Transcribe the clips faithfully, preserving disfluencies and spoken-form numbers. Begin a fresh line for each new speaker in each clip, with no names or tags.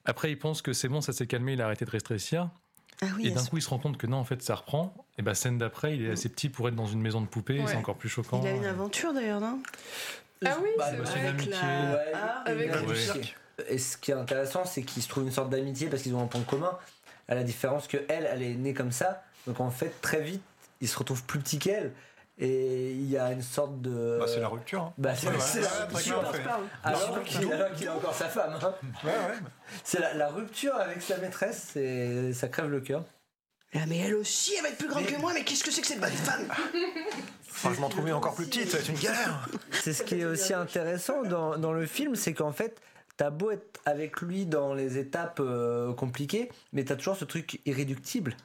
Après, il pense que c'est bon, ça s'est calmé, il a arrêté de rétrécir.
Ah oui,
et d'un coup, il se rend compte que non, en fait, ça reprend. Et bah, scène d'après, il est assez petit pour être dans une maison de poupées. Ouais. C'est encore plus choquant.
Il a une aventure d'ailleurs, non?
Ah oui,
bah,
c'est
bah,
vrai.
une
Avec,
amitié.
la...
Ouais,
ah, avec
une
le
cirque. Et ce qui est intéressant, c'est qu'ils se trouvent une sorte d'amitié parce qu'ils ont un point commun. À la différence que elle, elle est née comme ça. Donc en fait, très vite, ils se retrouvent plus petits qu'elle. Et il y a une sorte de.
Bah, c'est la rupture. Hein.
Bah, c'est,
ouais,
c'est
ouais,
la
rupture.
Alors qu'il, alors qu'il a encore sa femme. Hein.
Ouais, ouais.
C'est la, la rupture avec sa maîtresse, c'est, ça crève le cœur.
Ah, mais elle aussi, elle va être plus grande mais... que moi, mais qu'est-ce que c'est que cette bonne femme?
Enfin, je m'en trouvais encore plus petite, ça va être une galère.
C'est ce qui est aussi intéressant dans, dans le film, c'est qu'en fait, t'as beau être avec lui dans les étapes euh, compliquées, mais t'as toujours ce truc irréductible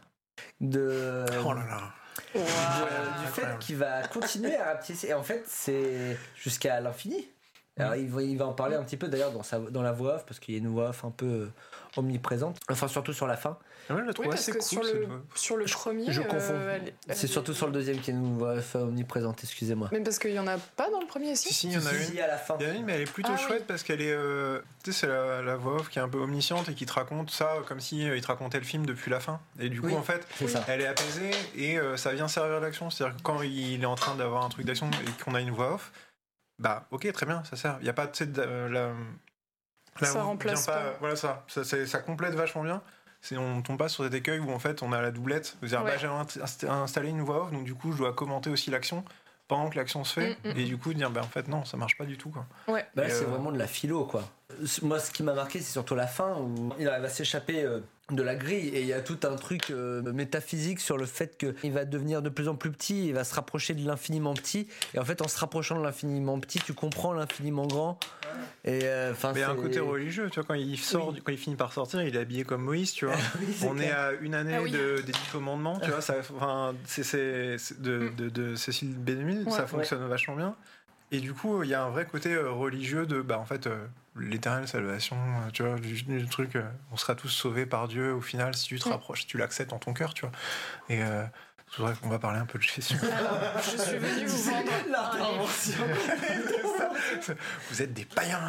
de.
Oh là là.
Wow. De, du fait qu'il va continuer à rapetisser. Et en fait, c'est jusqu'à l'infini. Alors, il va, il va en parler un petit peu d'ailleurs dans, sa, dans la voix off, parce qu'il y a une voix off un peu omniprésente. Enfin, surtout sur la fin.
Ah ouais, je la trouve
oui,
assez
parce que
cool,
sur, le, sur le premier.
Je confonds.
Euh, elle, elle,
c'est surtout sur le deuxième qu'il y a une voix off omniprésente, excusez-moi.
Mais parce qu'il y en a pas dans le premier, si.
Si, si, il y en a
si,
une.
Si, à la fin.
Il y en a une, mais elle est plutôt
ah,
chouette
oui.
parce qu'elle est. Euh, tu sais, c'est la, la voix off qui est un peu omnisciente et qui te raconte ça comme si euh, il te racontait le film depuis la fin. Et du coup,
oui,
en fait,
c'est ça.
Elle est apaisée et euh, ça vient servir l'action. C'est-à-dire que quand il est en train d'avoir un truc d'action et qu'on a une voix off, bah, ok, très bien, ça sert. Il n'y a pas, tu sais, euh, la.
Là, ça remplace pas.
pas. Voilà, ça. Ça, c'est, ça complète vachement bien. C'est, on tombe pas sur des écueils où en fait on a la doublette. C'est-à-dire,
ouais.
bah, j'ai inst- installé une voix off, donc du coup je dois commenter aussi l'action pendant que l'action se fait, mm-hmm. et du coup dire bah en fait non, ça marche pas du tout quoi.
Ouais.
Bah, là,
et
c'est
euh...
vraiment de la philo quoi. Moi, ce qui m'a marqué, c'est surtout la fin où il arrive à s'échapper euh, de la grille et il y a tout un truc euh, métaphysique sur le fait qu'il va devenir de plus en plus petit, il va se rapprocher de l'infiniment petit, et en fait en se rapprochant de l'infiniment petit, tu comprends l'infiniment grand. Et euh,
mais il y a un côté religieux, tu vois, quand il sort, oui. quand il finit par sortir, il est habillé comme Moïse, tu vois. oui, on clair. Est à une année ah, oui. de, des dix commandements, tu vois, ça, enfin, c'est, c'est, c'est de, de, de Cécile B deux mille, ouais, ça fonctionne ouais. vachement bien. Et du coup, il y a un vrai côté euh, religieux de, bah en fait, euh, l'éternelle salvation, euh, tu vois, du, du truc, euh, on sera tous sauvés par Dieu au final si tu te rapproches, si tu l'acceptes dans ton cœur, tu vois. Et euh, c'est vrai qu'on va parler un peu de Jésus.
Alors, je suis venue vous vendre
l'intervention.
Vous êtes des païens.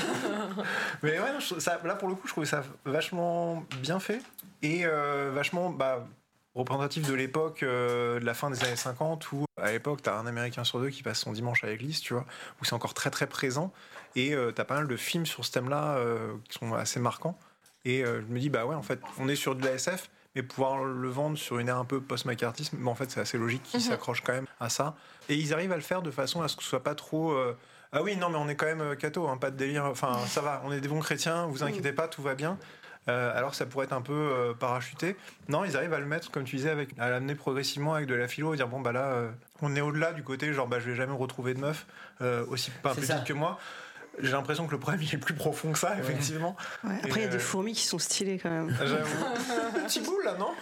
Mais ouais, non, ça, là pour le coup, je trouvais ça vachement bien fait et euh, vachement bah, représentatif de l'époque, euh, de la fin des années cinquante, où à l'époque, t'as un Américain sur deux qui passe son dimanche à l'église, tu vois, où c'est encore très très présent. Et euh, t'as pas mal de films sur ce thème-là euh, qui sont assez marquants. Et euh, je me dis, bah ouais, en fait, on est sur de la S F, mais pouvoir le vendre sur une ère un peu post-macartisme, mais en fait c'est assez logique qu'ils mm-hmm. s'accrochent quand même à ça. Et ils arrivent à le faire de façon à ce que ce soit pas trop... Euh, ah oui, non mais on est quand même catho, hein, pas de délire, enfin ça va, on est des bons chrétiens, vous inquiétez pas, tout va bien. Euh, alors ça pourrait être un peu euh, parachuté. Non, ils arrivent à le mettre, comme tu disais, avec, à l'amener progressivement avec de la philo, et dire bon bah là, euh, on est au-delà du côté genre bah je vais jamais retrouver de meuf euh, aussi pas petite que moi. J'ai l'impression que le problème il est plus profond que ça, ouais. effectivement.
Ouais. Après, il y a euh... des fourmis qui sont stylées quand même.
J'avoue. Petit boule là, non?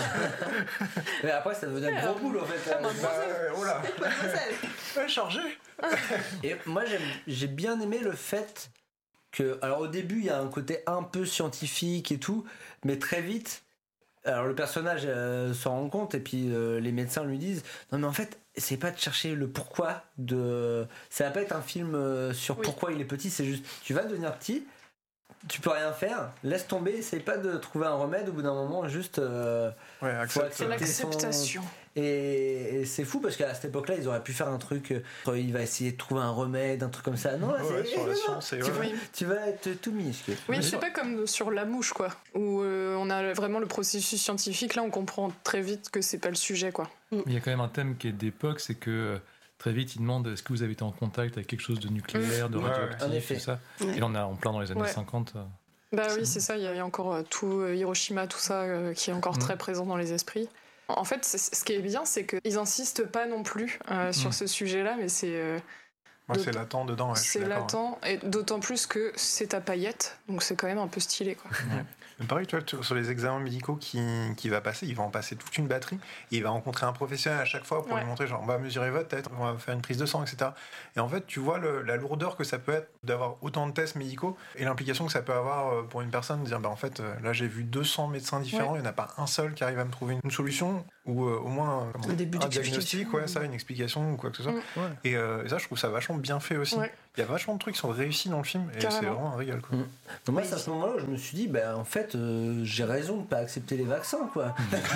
Mais après, ça devenait un gros boule en fait.
Ah, bah,
bah, euh, oh là. Ouais, chargé.
Et moi, j'ai, j'ai bien aimé le fait que. Alors, au début, il y a un côté un peu scientifique et tout, mais très vite. Alors, le personnage euh, s'en rend compte, et puis euh, les médecins lui disent non, mais en fait. C'est pas de chercher le pourquoi de. Ça va pas être un film sur oui. pourquoi il est petit, c'est juste tu vas devenir petit, tu peux rien faire, laisse tomber, essaye pas de trouver un remède au bout d'un moment, juste. Euh,
ouais, accepte.
C'est l'acceptation.
Son... Et, et c'est fou parce qu'à cette époque-là, ils auraient pu faire un truc. Euh, il va essayer de trouver un remède, un truc comme ça. Non,
ouais,
c'est.
Sur la science,
tu,
ouais.
tu vas être tout minuscule.
Oui, c'est pas comme sur La Mouche, quoi, où euh, on a vraiment le processus scientifique. Là, on comprend très vite que c'est pas le sujet, quoi.
Il y a quand même un thème qui est d'époque, c'est que très vite ils demandent est-ce que vous avez été en contact avec quelque chose de nucléaire, de radioactif, ouais, tout ça. Ouais. Et là on est en plein dans les années ouais. cinquante. Euh,
bah oui, c'est ça, il y a encore euh, tout euh, Hiroshima, tout ça euh, qui est encore mmh. très présent dans les esprits. En fait, ce qui est bien, c'est qu'ils insistent pas non plus euh, sur mmh. ce sujet-là, mais c'est. Euh,
ouais, c'est latent dedans. Ouais,
c'est latent, et d'autant plus que c'est à paillettes, donc c'est quand même un peu stylé, quoi.
Ouais. Pareil, tu vois, sur les examens médicaux qu'il qui va passer, il va en passer toute une batterie. Et il va rencontrer un professionnel à chaque fois pour ouais. lui montrer, genre, on va mesurer votre tête, on va faire une prise de sang, et cetera. Et en fait, tu vois le, la lourdeur que ça peut être d'avoir autant de tests médicaux et l'implication que ça peut avoir pour une personne de dire, bah, en fait, là, j'ai vu deux cents médecins différents, ouais. il n'y en a pas un seul qui arrive à me trouver une solution ou euh, au moins comment,
début
un diagnostic, ouais, ça, une explication ou quoi que ce soit.
Mm.
Ouais. Et, euh, et ça, je trouve ça vachement bien fait aussi.
Ouais.
Il y a vachement de trucs qui sont réussis dans le film et Carrément. C'est vraiment un régal. Quoi.
Mmh. Donc moi, c'est à ce moment-là où je me suis dit, ben, en fait, euh, j'ai raison de ne pas accepter les vaccins, quoi.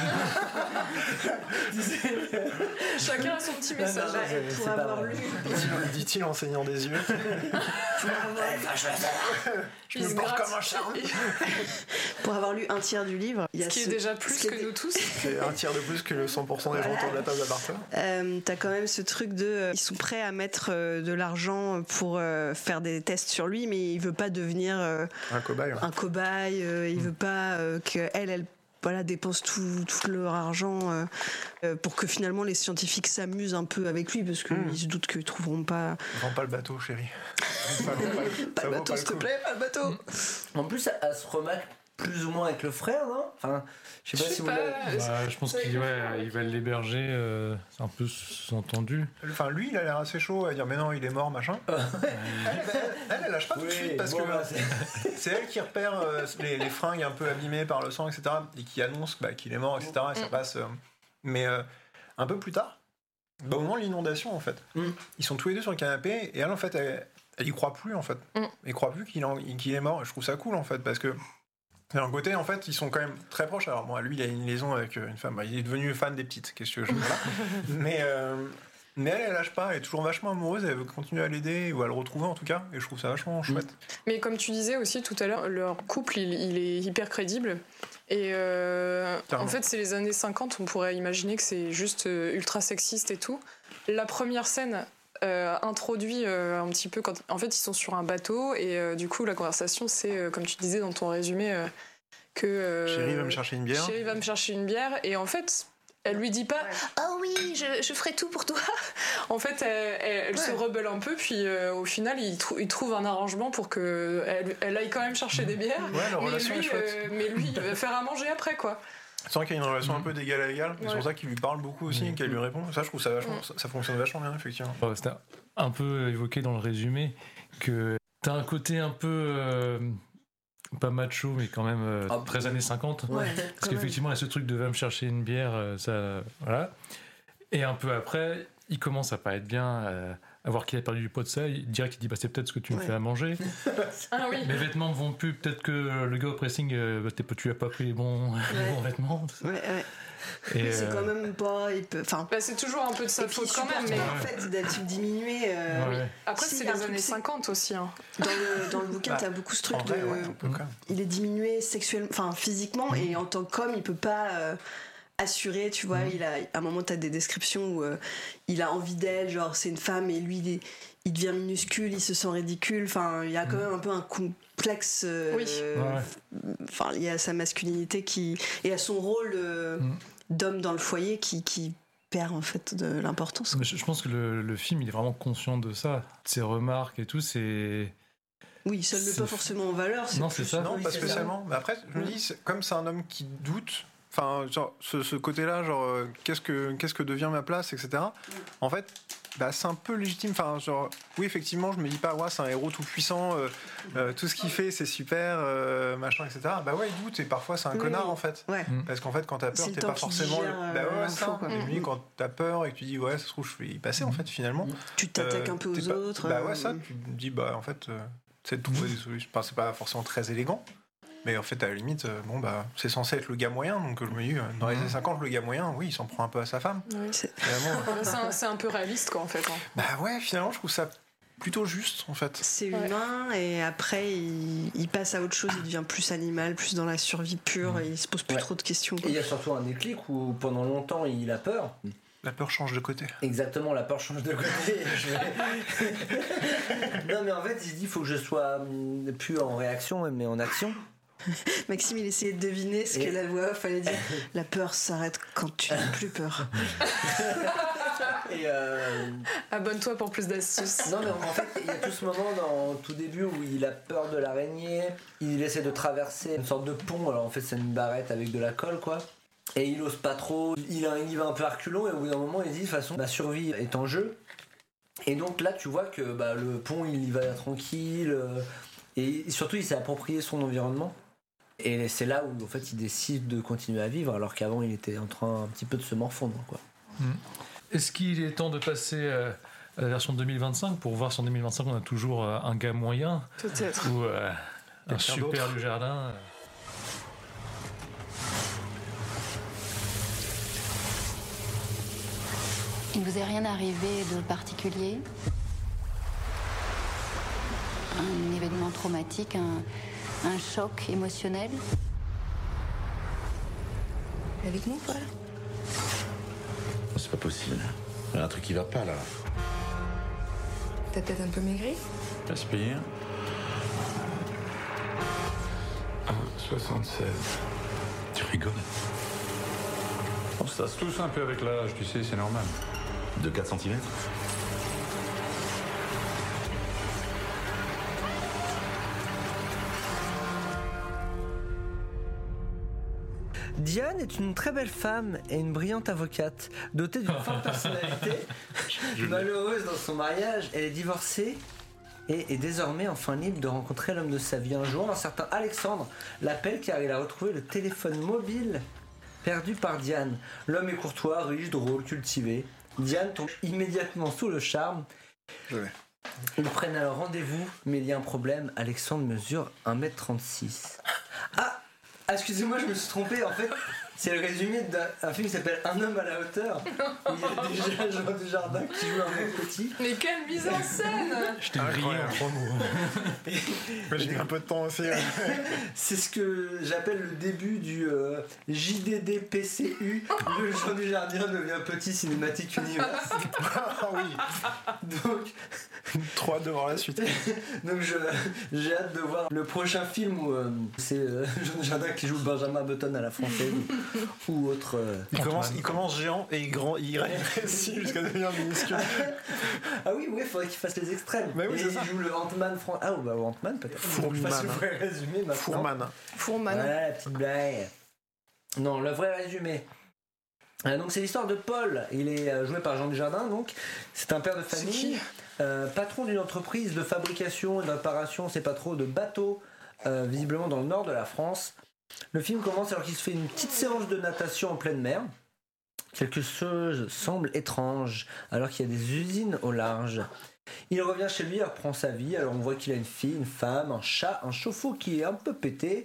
Chacun a son petit message.
Non, non, c'est,
pour
c'est
avoir lu.
Dit-il en saignant des yeux. Je me porte comme un charme.
Pour avoir lu un tiers du livre, il y a
ce qui
ce...
est déjà plus que est... nous tous.
C'est un tiers de plus que le cent pour cent des gens autour de la table à Barton.
Euh, t'as quand même ce truc de, euh, ils sont prêts à mettre euh, de l'argent pour euh, faire des tests sur lui, mais il veut pas devenir euh,
un cobaye. Ouais.
Un cobaye. Euh, il mm. veut pas euh, qu'elle, elle voilà, dépense tout, tout leur argent euh, euh, pour que finalement les scientifiques s'amusent un peu avec lui, parce qu'ils mm. se doutent qu'ils trouveront pas.
Vends pas le bateau, chérie.
Ça vaut pas, pas le bateau, s'il te plaît, pas le bateau.
Mm. En plus, elle se remarque plus ou moins avec le frère, non? Enfin, je sais pas
je
si
sais
vous
pas,
l'avez.
Bah, je pense qu'il ouais, il va l'héberger, euh, c'est un peu sous-entendu.
Enfin, lui, il a l'air assez chaud à dire mais non, il est mort, machin. elle, elle, elle lâche pas oui, tout de suite parce bon, que bah, c'est... c'est elle qui repère euh, les, les fringues un peu abîmées par le sang, et cetera. Et qui annonce bah, qu'il est mort, et cetera. Et ça passe. Euh, mais euh, un peu plus tard, bah, au moment de l'inondation, en fait, mm. ils sont tous les deux sur le canapé et elle, en fait, elle, elle y croit plus, en fait. Mm. Elle croit plus qu'il, en, qu'il est mort. Et je trouve ça cool, en fait, parce que. D'un côté, en fait, ils sont quand même très proches. Alors, bon, lui, il a une liaison avec une femme. Il est devenu fan des petites. Qu'est-ce que je veux dire là mais, euh, mais elle, elle lâche pas. Elle est toujours vachement amoureuse. Elle veut continuer à l'aider ou à le retrouver, en tout cas. Et je trouve ça vachement chouette.
Mais comme tu disais aussi tout à l'heure, leur couple, il, il est hyper crédible. Et euh, en fait, c'est les années cinquante. On pourrait imaginer que c'est juste euh, ultra sexiste et tout. La première scène. Euh, introduit euh, un petit peu quand en fait ils sont sur un bateau et euh, du coup la conversation c'est euh, comme tu disais dans ton résumé euh, que euh,
Chérie va me chercher une bière
Chérie va me chercher une bière et en fait elle lui dit pas ah oh oui je, je ferai tout pour toi en fait elle, elle, elle ouais. se rebelle un peu puis euh, au final il, trou- il trouve un arrangement pour que elle, elle aille quand même chercher des bières
ouais, la relation
mais, lui,
est chouette.
Euh, mais lui il va faire à manger après quoi.
C'est vrai qu'il y a une relation un peu d'égal à égal, ouais. C'est pour ça qu'il lui parle beaucoup aussi, mmh. et qu'elle lui répond. Ça, je trouve ça vachement, ça, ça fonctionne vachement bien, effectivement.
Ouais, c'était un peu évoqué dans le résumé que t'as un côté un peu euh, pas macho, mais quand même euh, ah, très années cinquante.
Ouais,
parce qu'effectivement, il y a ce truc de va me chercher une bière, euh, ça, voilà. Et un peu après, il commence à pas être bien. Euh, à voir qu'il a perdu du poids de ça, il dirait qu'il dit bah c'est peut-être ce que tu me ouais. fais à manger.
Ah oui.
Mes vêtements ne vont plus, peut-être que le gars au pressing, euh, tu as pas pris les bons, ouais. les bons vêtements.
Ouais, ouais.
Et
mais c'est
euh...
quand même pas. Il peut... enfin,
bah, c'est toujours un peu de sa faute quand même. Mais
en fait, d'être diminué. Euh...
Ouais. Après, si, c'est les années cinquante aussi. Hein.
Dans, le, dans le bouquin, bah, t'as beaucoup ce truc de.
Vrai, ouais, mmh.
Il est diminué sexuellement, enfin physiquement, mmh. et en tant qu'homme, il peut pas. Euh, assuré, tu vois, mmh. il a, à un moment t'as des descriptions où euh, il a envie d'elle, genre c'est une femme et lui il, est, il devient minuscule, il se sent ridicule, enfin il y a quand mmh. même un peu un complexe euh,
oui.
enfin ouais. lié à sa masculinité qui, et à son rôle euh, mmh. d'homme dans le foyer qui, qui perd en fait de l'importance.
Mais je, je pense que le, le film il est vraiment conscient de ça, de ses remarques et tout, c'est...
Oui, ça ne met pas forcément en valeur.
C'est non, c'est ça.
Non,
oui,
pas
c'est
spécialement. Ça. Mais après, je me dis, comme c'est un homme qui doute, enfin, genre, ce, ce côté-là, genre, euh, qu'est-ce que, qu'est-ce que devient ma place, et cetera. Mm. En fait, bah, c'est un peu légitime. Enfin, genre, oui, effectivement, je me dis pas, ouais, c'est un héros tout puissant, euh, euh, tout ce qu'il fait, c'est super, euh, machin, et cetera. Bah ouais, il doute, et parfois, c'est un oui, connard, en fait.
Ouais.
Parce qu'en fait, quand t'as peur,
c'est
t'es pas forcément.
Digère,
le... Bah ouais, ça.
Quoi.
Et lui, quand t'as peur et que tu dis, ouais, ça se trouve, je vais y passer, en fait, finalement.
Tu t'attaques euh, un peu aux
pas...
autres.
Bah ouais, ça, tu te dis, bah, en fait, euh, c'est de trouver des solutions. Enfin, c'est pas forcément très élégant. Mais en fait, à la limite, bon, bah, c'est censé être le gars moyen, donc je me dis, dans les années cinquante, le gars moyen, oui, il s'en prend un peu à sa femme.
Oui, c'est... c'est, un, c'est un peu réaliste, quoi, en fait. Hein.
Bah ouais, finalement, je trouve ça plutôt juste, en fait.
C'est humain, ouais. Et après, il, il passe à autre chose, il devient plus animal, plus dans la survie pure, mmh. et il se pose plus ouais. trop de questions.
Quoi. Et il y a surtout un déclic où, pendant longtemps, il a peur.
La peur change de côté.
Exactement, la peur change de côté. Non, mais en fait, il se dit, il faut que je sois plus en réaction, mais en action.
Maxime, il essayait de deviner ce et... que la voix off allait dire. La peur s'arrête quand tu n'as plus peur.
Et euh...
Abonne-toi pour plus d'astuces.
Non, mais en fait, il y a tout ce moment dans tout début où il a peur de l'araignée. Il essaie de traverser une sorte de pont. Alors en fait, c'est une barrette avec de la colle, quoi. Et il ose pas trop. Il, a, il va un peu à reculons. Et au bout d'un moment, il dit de toute façon, ma survie est en jeu. Et donc là, tu vois que bah, le pont, il y va tranquille. Et surtout, il s'est approprié son environnement. Et c'est là où en fait il décide de continuer à vivre alors qu'avant il était en train un petit peu de se morfondre quoi.
Mmh. Est-ce qu'il est temps de passer euh, la version deux mille vingt-cinq pour voir si en deux mille vingt-cinq on a toujours euh, un gars moyen
Peut-être.
ou euh, un super
d'autre.
du jardin.
Il ne vous est rien arrivé de particulier? Un événement traumatique, un, un choc émotionnel?
Avec nous, Paul?
C'est pas possible. Il y a un truc qui va pas là.
T'as peut-être un peu maigri?
Respire. un soixante-seize. Tu rigoles?
On se tasse tous un peu avec l'âge, tu sais, c'est normal.
De quatre centimètres?
Diane est une très belle femme et une brillante avocate, dotée d'une forte personnalité. Malheureuse dans son mariage, elle est divorcée et est désormais enfin libre de rencontrer l'homme de sa vie. Un jour, un certain Alexandre l'appelle car il a retrouvé le téléphone mobile perdu par Diane. L'homme est courtois, riche, drôle, cultivé. Diane tombe immédiatement sous le charme.
Ouais.
Ils prennent alors rendez-vous, mais il y a un problème. Alexandre mesure un mètre trente-six. Ah, excusez-moi, je me suis trompé. En fait, c'est le résumé d'un film qui s'appelle Un homme à la hauteur. Où il y a déjà Jean Dujardin qui joue un mec petit.
Mais quelle mise en scène!
Je t'ai grillé en trois mots.
Moi, j'ai mis un peu de temps aussi.
C'est ce que j'appelle le début du euh, J D D P C U. Le Jean Dujardin devient petit cinématique univers.
Ah oui,
Donc,
trop hâte de voir la suite.
donc je, j'ai hâte de voir le prochain film où euh, c'est euh, Jean Dujardin qui joue Benjamin Button à la française ou, ou autre. euh.
Il commence, il commence géant et il, grand, il rétrécit jusqu'à devenir minuscule.
Ah oui, oui, il faudrait qu'il fasse les extrêmes.
Mais oui,
et
c'est
il
ça.
joue le Ant-Man français. Ah, bah Ant-Man peut-être.
Fourman.
Je sais pas si vous pouvez résumer maintenant.
Fourman.
Fourman.
Voilà la petite blague. Non, le vrai résumé. Euh, donc c'est l'histoire de Paul. Il est euh, joué par Jean Dujardin. Donc c'est un père de
C'est
famille,
qui?
euh, patron d'une entreprise de fabrication et de réparation, c'est pas trop, de bateaux, euh, visiblement dans le nord de la France. Le film commence alors qu'il se fait une petite séance de natation en pleine mer. Quelque chose semble étrange alors qu'il y a des usines au large. Il revient chez lui, il reprend sa vie. Alors on voit qu'il a une fille, une femme, un chat, un chauffe-eau qui est un peu pété.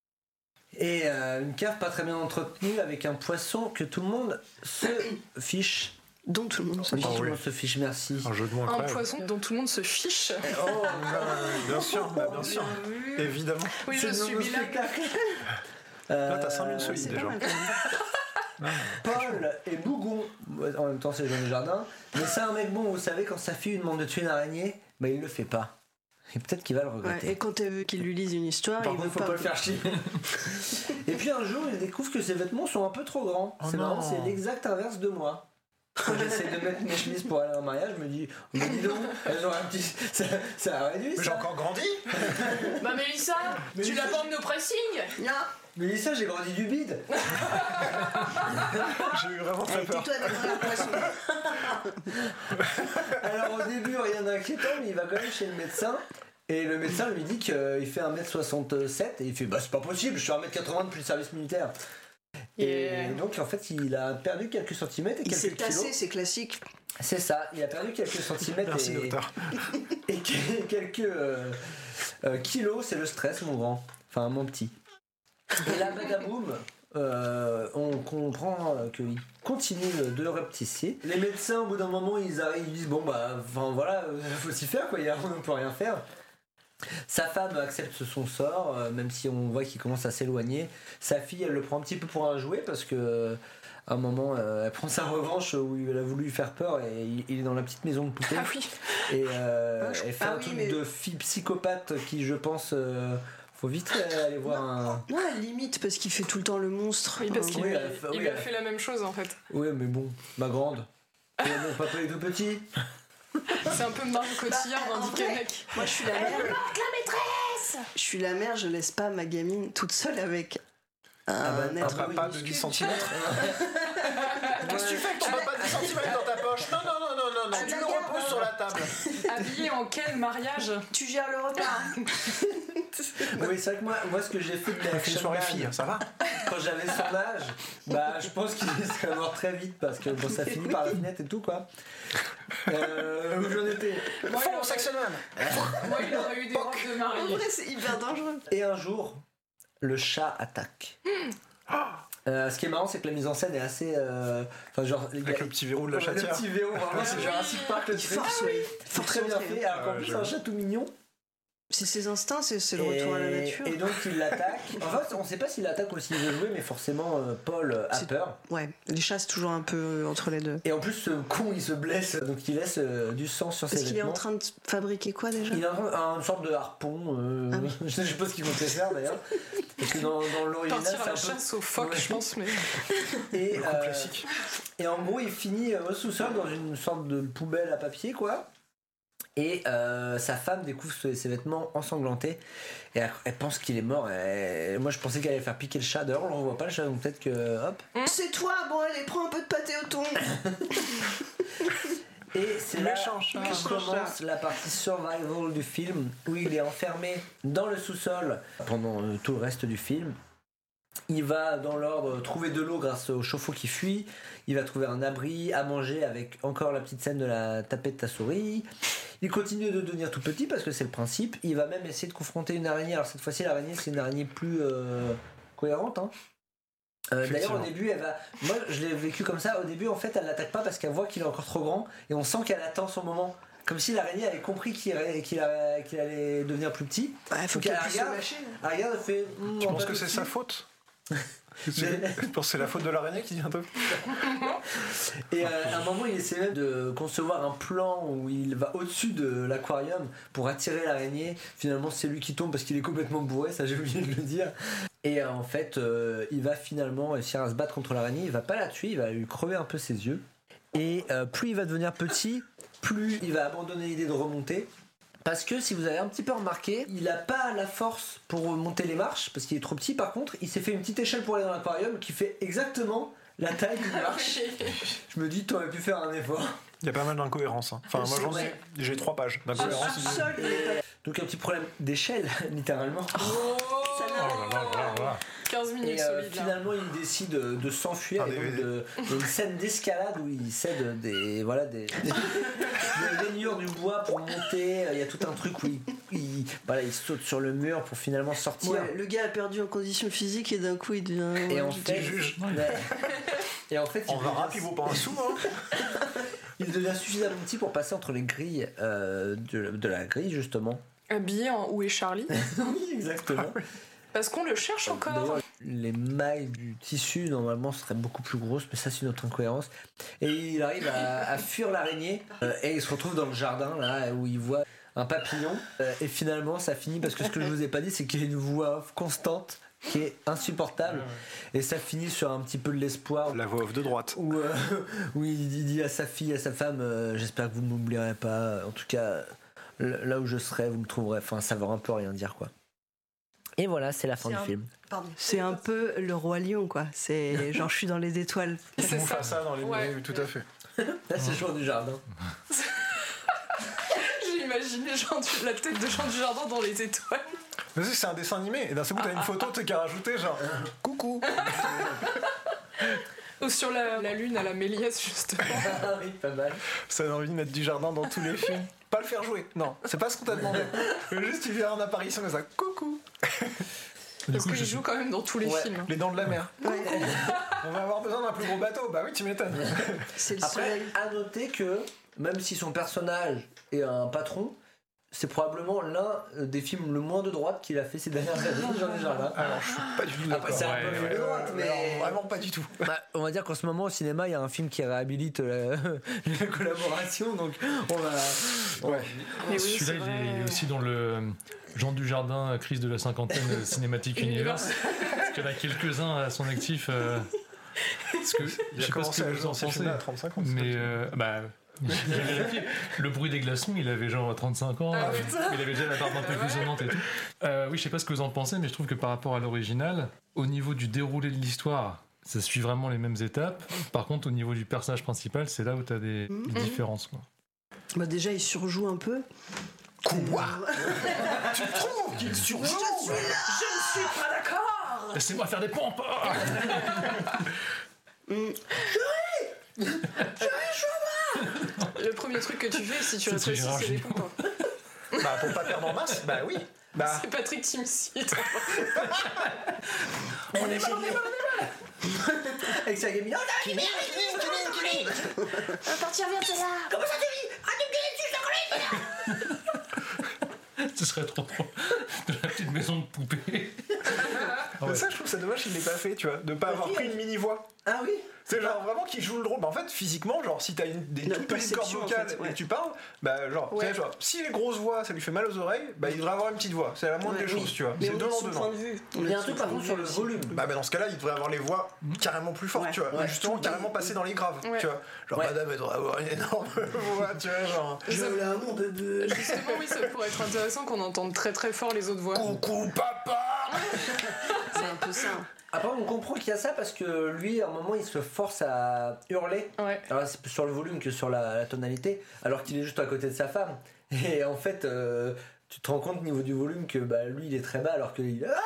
Et euh, une cave pas très bien entretenue avec un poisson que tout le monde se fiche.
Dont tout le monde se
Oui,
Ah
tout le
oui.
monde se fiche, merci.
Un jeu de mots
Un
incroyable.
poisson dont tout le monde se fiche.
Oh,
Bien sûr, bah, bien sûr. Évidemment.
Oui,
c'est
je
le
suis
nouveau
bilingue.
spectacle.
Là, t'as
Euh,
cinq minutes solides
C'est
déjà.
pas mal quand même.
Paul et Bougon, en même temps c'est Jean Dujardin, mais c'est un mec bon, vous savez, quand sa fille lui demande de tuer une araignée, bah il le fait pas. Et peut-être qu'il va le
Ouais,
regretter.
et quand elle veut qu'il lui lise une histoire,
Par
il
contre,
veut
faut pas le faire chier. Et puis un jour, il découvre que ses vêtements sont un peu trop grands.
Oh
c'est marrant,
non.
c'est l'exact inverse de moi. Quand j'essaie de mettre mes chemises pour aller en mariage, je me dis, oh, mais dis donc, elles ont un petit. Ça, ça a réduit,
Mais
ça.
j'ai encore grandi.
Bah Mélissa, tu l'as pas emmené au pressing?
Non,
Mais dis ça, j'ai grandi du bide.
J'ai eu vraiment très
hey,
peur.
tais-toi d'être un poisson.
Alors au début, rien d'inquiétant, mais il va quand même chez le médecin. Et le médecin lui dit qu'il fait un mètre soixante-sept et il fait bah c'est pas possible, je suis un mètre quatre-vingts depuis le service militaire.
Yeah.
Et donc en fait il a perdu quelques centimètres et
Il s'est
quelques kilos.
tassé, c'est classique.
C'est ça, il a perdu quelques centimètres
Merci
et,
docteur.
et que- quelques euh, euh, kilos, c'est le stress mon grand, enfin mon petit. Et là badaboum, euh, on comprend euh, qu'il continue de reptifier. Les médecins au bout d'un moment ils arrivent, ils disent bon bah enfin voilà, euh, faut s'y faire quoi, il y a- on ne peut rien faire. Sa femme accepte son sort, euh, même si on voit qu'il commence à s'éloigner. Sa fille, elle le prend un petit peu pour un jouet parce que euh, à un moment, euh, elle prend sa revanche où elle a voulu lui faire peur et il, il est dans la petite maison de poupée.
Ah oui.
Et euh,
Ah, je-
elle fait
ah
un
oui,
truc
mais-
de fille psychopathe qui, je pense, euh, faut vite aller voir un.
Non, elle limite parce qu'il fait tout le temps le monstre.
Oui, parce
Enfin,
qu'il
Oui,
lui-
elle fait-
il
oui,
lui a
elle-
fait la même chose en fait.
Ouais, mais bon, ma grande. Et mon papa est tout petit.
C'est un peu Marie Cotillard
Bah,
dans
en
Dick
vrai,
Henneck.
Moi, je suis la mère. Je suis la mère, je laisse pas ma gamine toute seule avec un
bah,
être
Un papa de
minuscule.
dix centimètres. Qu'est-ce que tu fais que tu n'as pas des centimètres dans ta poche? Non, non, non, non, non, non.
Ah,
Tu le
d'accord.
reposes sur la table.
Habillé en quel mariage?
Tu gères le repas. hein.
Oui, c'est vrai que moi, moi ce que j'ai fait de
C'est une
Action
soirée
Man,
fille, ça va?
quand j'avais son âge, bah je pense qu'il serait mort très vite parce que bon, ça finit par la fenêtre et tout quoi. Euh, où j'en étais.
Moi, il
Fond,
aurait-
Saxon Man.
Moi, il aurait eu des robes de
En
mariée.
vrai, c'est hyper dangereux.
Et un jour, le chat attaque. Euh, ce qui est marrant, c'est que la mise en scène est assez. euh, Enfin, genre. il y a-
Avec le petit verrou de la
Le
chatière.
petit verrou, vraiment, c'est
oui.
Jurassic Park le truc.
Force, oui.
C'est très bien fait. Alors qu'en
Ouais,
plus, c'est
j'avoue.
un chat tout mignon.
C'est ses instincts, c'est c'est le retour à la
Et-
nature.
Et donc il l'attaque. En fait, on sait pas s'il l'attaque ou s'il veut jouer, mais forcément, euh, Paul euh, a
C'est-
peur.
Ouais, les chats, c'est toujours un peu euh, entre les deux.
Et en plus, ce con, il se blesse, donc il laisse euh, du sang sur ses
Est-ce qu'il est
vêtements.
en train de fabriquer quoi déjà?
Il a un- une sorte de harpon. euh,
Ah oui.
Je sais pas ce qu'il comptait faire d'ailleurs. Parce que dans, dans l'original,
Partir à
c'est
la
un peu.
chasse aux phoques,
Ouais.
je pense, mais.
Et,
Le coup
euh,
classique.
et en gros, il finit euh, au sous-sol dans une sorte de poubelle à papier, quoi. Et euh, sa femme découvre ses, ses vêtements ensanglantés. Et elle, elle pense qu'il est mort. Et moi, je pensais qu'elle allait faire piquer le chat. D'ailleurs, on ne voit pas le chat, donc peut-être que. Hop.
C'est toi, bon allez, prends un peu de pâté au thon.
Et c'est là
Méchant chat.
que
Méchant
commence
chat.
la partie survival du film, où il est enfermé dans le sous-sol pendant euh, tout le reste du film. Il va dans l'ordre trouver de l'eau grâce au chauffe-eau qui fuit. Il va trouver un abri, à manger avec encore la petite scène de la tapée de ta souris. Il continue de devenir tout petit parce que c'est le principe. Il va même essayer de confronter une araignée. Alors cette fois-ci, l'araignée, c'est une araignée plus euh, cohérente. Hein. Euh, d'ailleurs, au début, elle va. Moi, je l'ai vécu comme ça. Au début, en fait, elle l'attaque pas parce qu'elle voit qu'il est encore trop grand et on sent qu'elle attend son moment. Comme si l'araignée avait compris qu'il allait, qu'il allait, qu'il allait devenir plus petit.
Bah, faut
Donc,
qu'elle
elle
puisse se
regarde,
lâcher.
elle regarde, elle fait. hmm,
Tu
on
penses
va
que
plus
c'est
petit.
sa faute?
Mais-
Tu penses que c'est la faute de l'araignée qui vient de.
Et euh, à un moment, il essaie même de concevoir un plan où il va au-dessus de l'aquarium pour attirer l'araignée. Finalement, c'est lui qui tombe parce qu'il est complètement bourré, ça j'ai oublié de le dire. Et euh, en fait, euh, il va finalement réussir à se battre contre l'araignée. Il va pas la tuer, il va lui crever un peu ses yeux. Et euh, plus il va devenir petit, plus il va abandonner l'idée de remonter. Parce que si vous avez un petit peu remarqué, il a pas la force pour monter les marches parce qu'il est trop petit. Par contre, il s'est fait une petite échelle pour aller dans l'aquarium qui fait exactement la taille d'une marche. Je me dis, t'aurais pu faire un effort.
Il y a pas mal d'incohérences. hein. Enfin, moi,
C'est
j'en
vrai.
ai. J'ai trois pages d'incohérences.
Seul, il est pas-
Donc un petit problème d'échelle, littéralement.
Oh,
Ça n'a
Oh là là là là là.
quinze minutes
Et euh,
solides là.
finalement, il décide de, de s'enfuir.
Un
Et donc
D V D.
de, il y a une scène d'escalade où il cède des voilà des, des, des rainures du bois pour monter. Il y a tout un truc où il, il- voilà, il saute sur le mur pour finalement sortir.
Ouais, le gars a perdu en condition physique et d'un coup il devient.
Et en
Ouais,
fait,
juge.
Ouais. Et en fait,
On
il
va
devient-
rap, il vaut pas un sou, hein.
il devient suffisamment petit pour passer entre les grilles euh, de, de la grille justement.
Habillé en Où est Charlie?
Oui, exactement.
Parce qu'on le cherche encore.
D'ailleurs, les mailles du tissu normalement seraient beaucoup plus grosses, mais ça c'est une autre incohérence. Et il arrive à, à fuir l'araignée euh, et il se retrouve dans le jardin là où il voit un papillon. Euh, et finalement, ça finit parce que ce que je vous ai pas dit, c'est qu'il y a une voix off constante qui est insupportable. Et ça finit sur un petit peu de l'espoir.
La voix off de droite.
Où, euh, où il dit à sa fille, à sa femme, euh, j'espère que vous ne m'oublierez pas. En tout cas, là où je serai, vous me trouverez. Enfin, ça veut un peu rien dire quoi. Et voilà, c'est la fin
C'est
du
un-
film.
Pardon. C'est un peu le roi lion quoi. C'est genre je suis dans les étoiles.
C'est ça.
Mufasa dans les
Ouais.
oui, tout à fait.
Là, c'est le jour du jardin.
J'ai imaginé Jean du- la tête de Jean du Jardin dans les étoiles.
Mais c'est un dessin animé, et d'un seul coup, t'as une photo t'as qu'à rajouter, genre coucou.
Ou sur la, la lune à la Méliès, justement.
Ah oui, pas mal.
Ça donne envie de mettre du jardin dans tous les films. Pas le faire jouer, non, c'est pas ce qu'on t'a demandé. Juste, tu viens en apparition comme ça, coucou.
Du
Parce
coup,
qu'il
je
joue
suis-
quand même dans tous les
Ouais.
films.
Les dents de la mer. On va avoir besoin d'un plus gros bateau, bah oui, tu m'étonnes.
C'est le
Après,
soleil.
à noter que même si son personnage est un patron, c'est probablement l'un des films le moins de droite qu'il a fait ces dernières années, Jean Desjardins.
Alors, je suis pas du tout
Après,
d'accord.
c'est un
Ouais,
peu
ouais.
de droite, mais.
Alors, vraiment pas du tout.
Bah, on va dire qu'en ce moment au cinéma il y a un film qui réhabilite la, la collaboration, donc on va.
Ouais.
Mais oui,
Celui-là,
c'est
il
vrai.
est aussi dans le euh, Jean Dujardin, crise de la cinquantaine euh, cinématique universe. Parce qu'il y en a quelques-uns à son actif. euh, parce que,
Il
je
a
sais pas
commencé
ce que
à
vous
jouer
en
dans ces
pensez,
films-là à trente-cinq ans.
mais euh, bah, j'ai vérifié. Le bruit des glaçons, il avait genre trente-cinq ans.
Ah,
euh,
putain.
il avait déjà la barbe un peu
Ouais.
grisonnante et tout. Euh, oui, je sais pas ce que vous en pensez, mais je trouve que par rapport à l'original, au niveau du déroulé de l'histoire, ça suit vraiment les mêmes étapes. Par contre, au niveau du personnage principal, c'est là où t'as des,
Mmh.
des différences. Quoi.
Bah déjà, il surjoue un peu.
Quoi Tu trouves qu'il surjoue?
Je suis là. Je ne suis pas d'accord.
Laissez-moi faire des pompes.
Le premier truc que tu fais si tu
C'est
rétrécis,
Gérard
c'est les
Jugnot.
pompes.
Bah, pour pas perdre en masse, bah oui. Bah,
C'est Patrick Timsit.
On est mal, on est mal, on est mal. Avec sa gamine. Oh,
Killing, killing, killing, killing.
Va partir vite, c'est là.
comment ça te dit? Ah, tu me dis, tu
Ce serait trop trop de la petite maison de poupée. Ah ouais.
ça, je trouve ça dommage qu'il l'ait pas fait, tu vois, de pas avoir pris une mini-voix.
Ah oui.
C'est genre vraiment qu'il joue le rôle. Bah, en fait, physiquement, genre, si t'as une, des
Notre
toutes petites cordes
perception, en
vocales
fait, ouais.
et que tu parles, bah, genre, tu sais,
Ouais.
genre, si les grosses voix, ça lui fait mal aux oreilles, bah, il devrait avoir une petite voix. C'est la moindre
Ouais,
des
oui.
choses, tu vois.
Mais
C'est
on est de
donnant
son
donnant.
point de vue. On
Il y
est
a
de
un truc
son
par
point
contre
de
sur
vue
le
aussi.
volume.
Bah, bah, dans ce cas-là, il devrait avoir les voix carrément plus fortes,
Ouais.
tu vois.
Ouais.
Justement, carrément passer dans les graves,
Ouais.
tu vois. Genre,
Ouais.
madame, elle devrait avoir une énorme voix, tu vois, genre.
Je l'aime, mon bébé.
Justement, oui, ça pourrait être intéressant qu'on entende très très fort les autres voix.
Coucou, papa!
C'est un peu ça.
Après, on comprend qu'il y a ça parce que lui, à un moment, il se force à hurler.
Ouais.
Alors, c'est plus sur le volume que sur la, la tonalité, alors qu'il est juste à côté de sa femme. Et en fait, euh, tu te rends compte au niveau du volume que bah, lui, il est très bas, alors qu'il. Ah,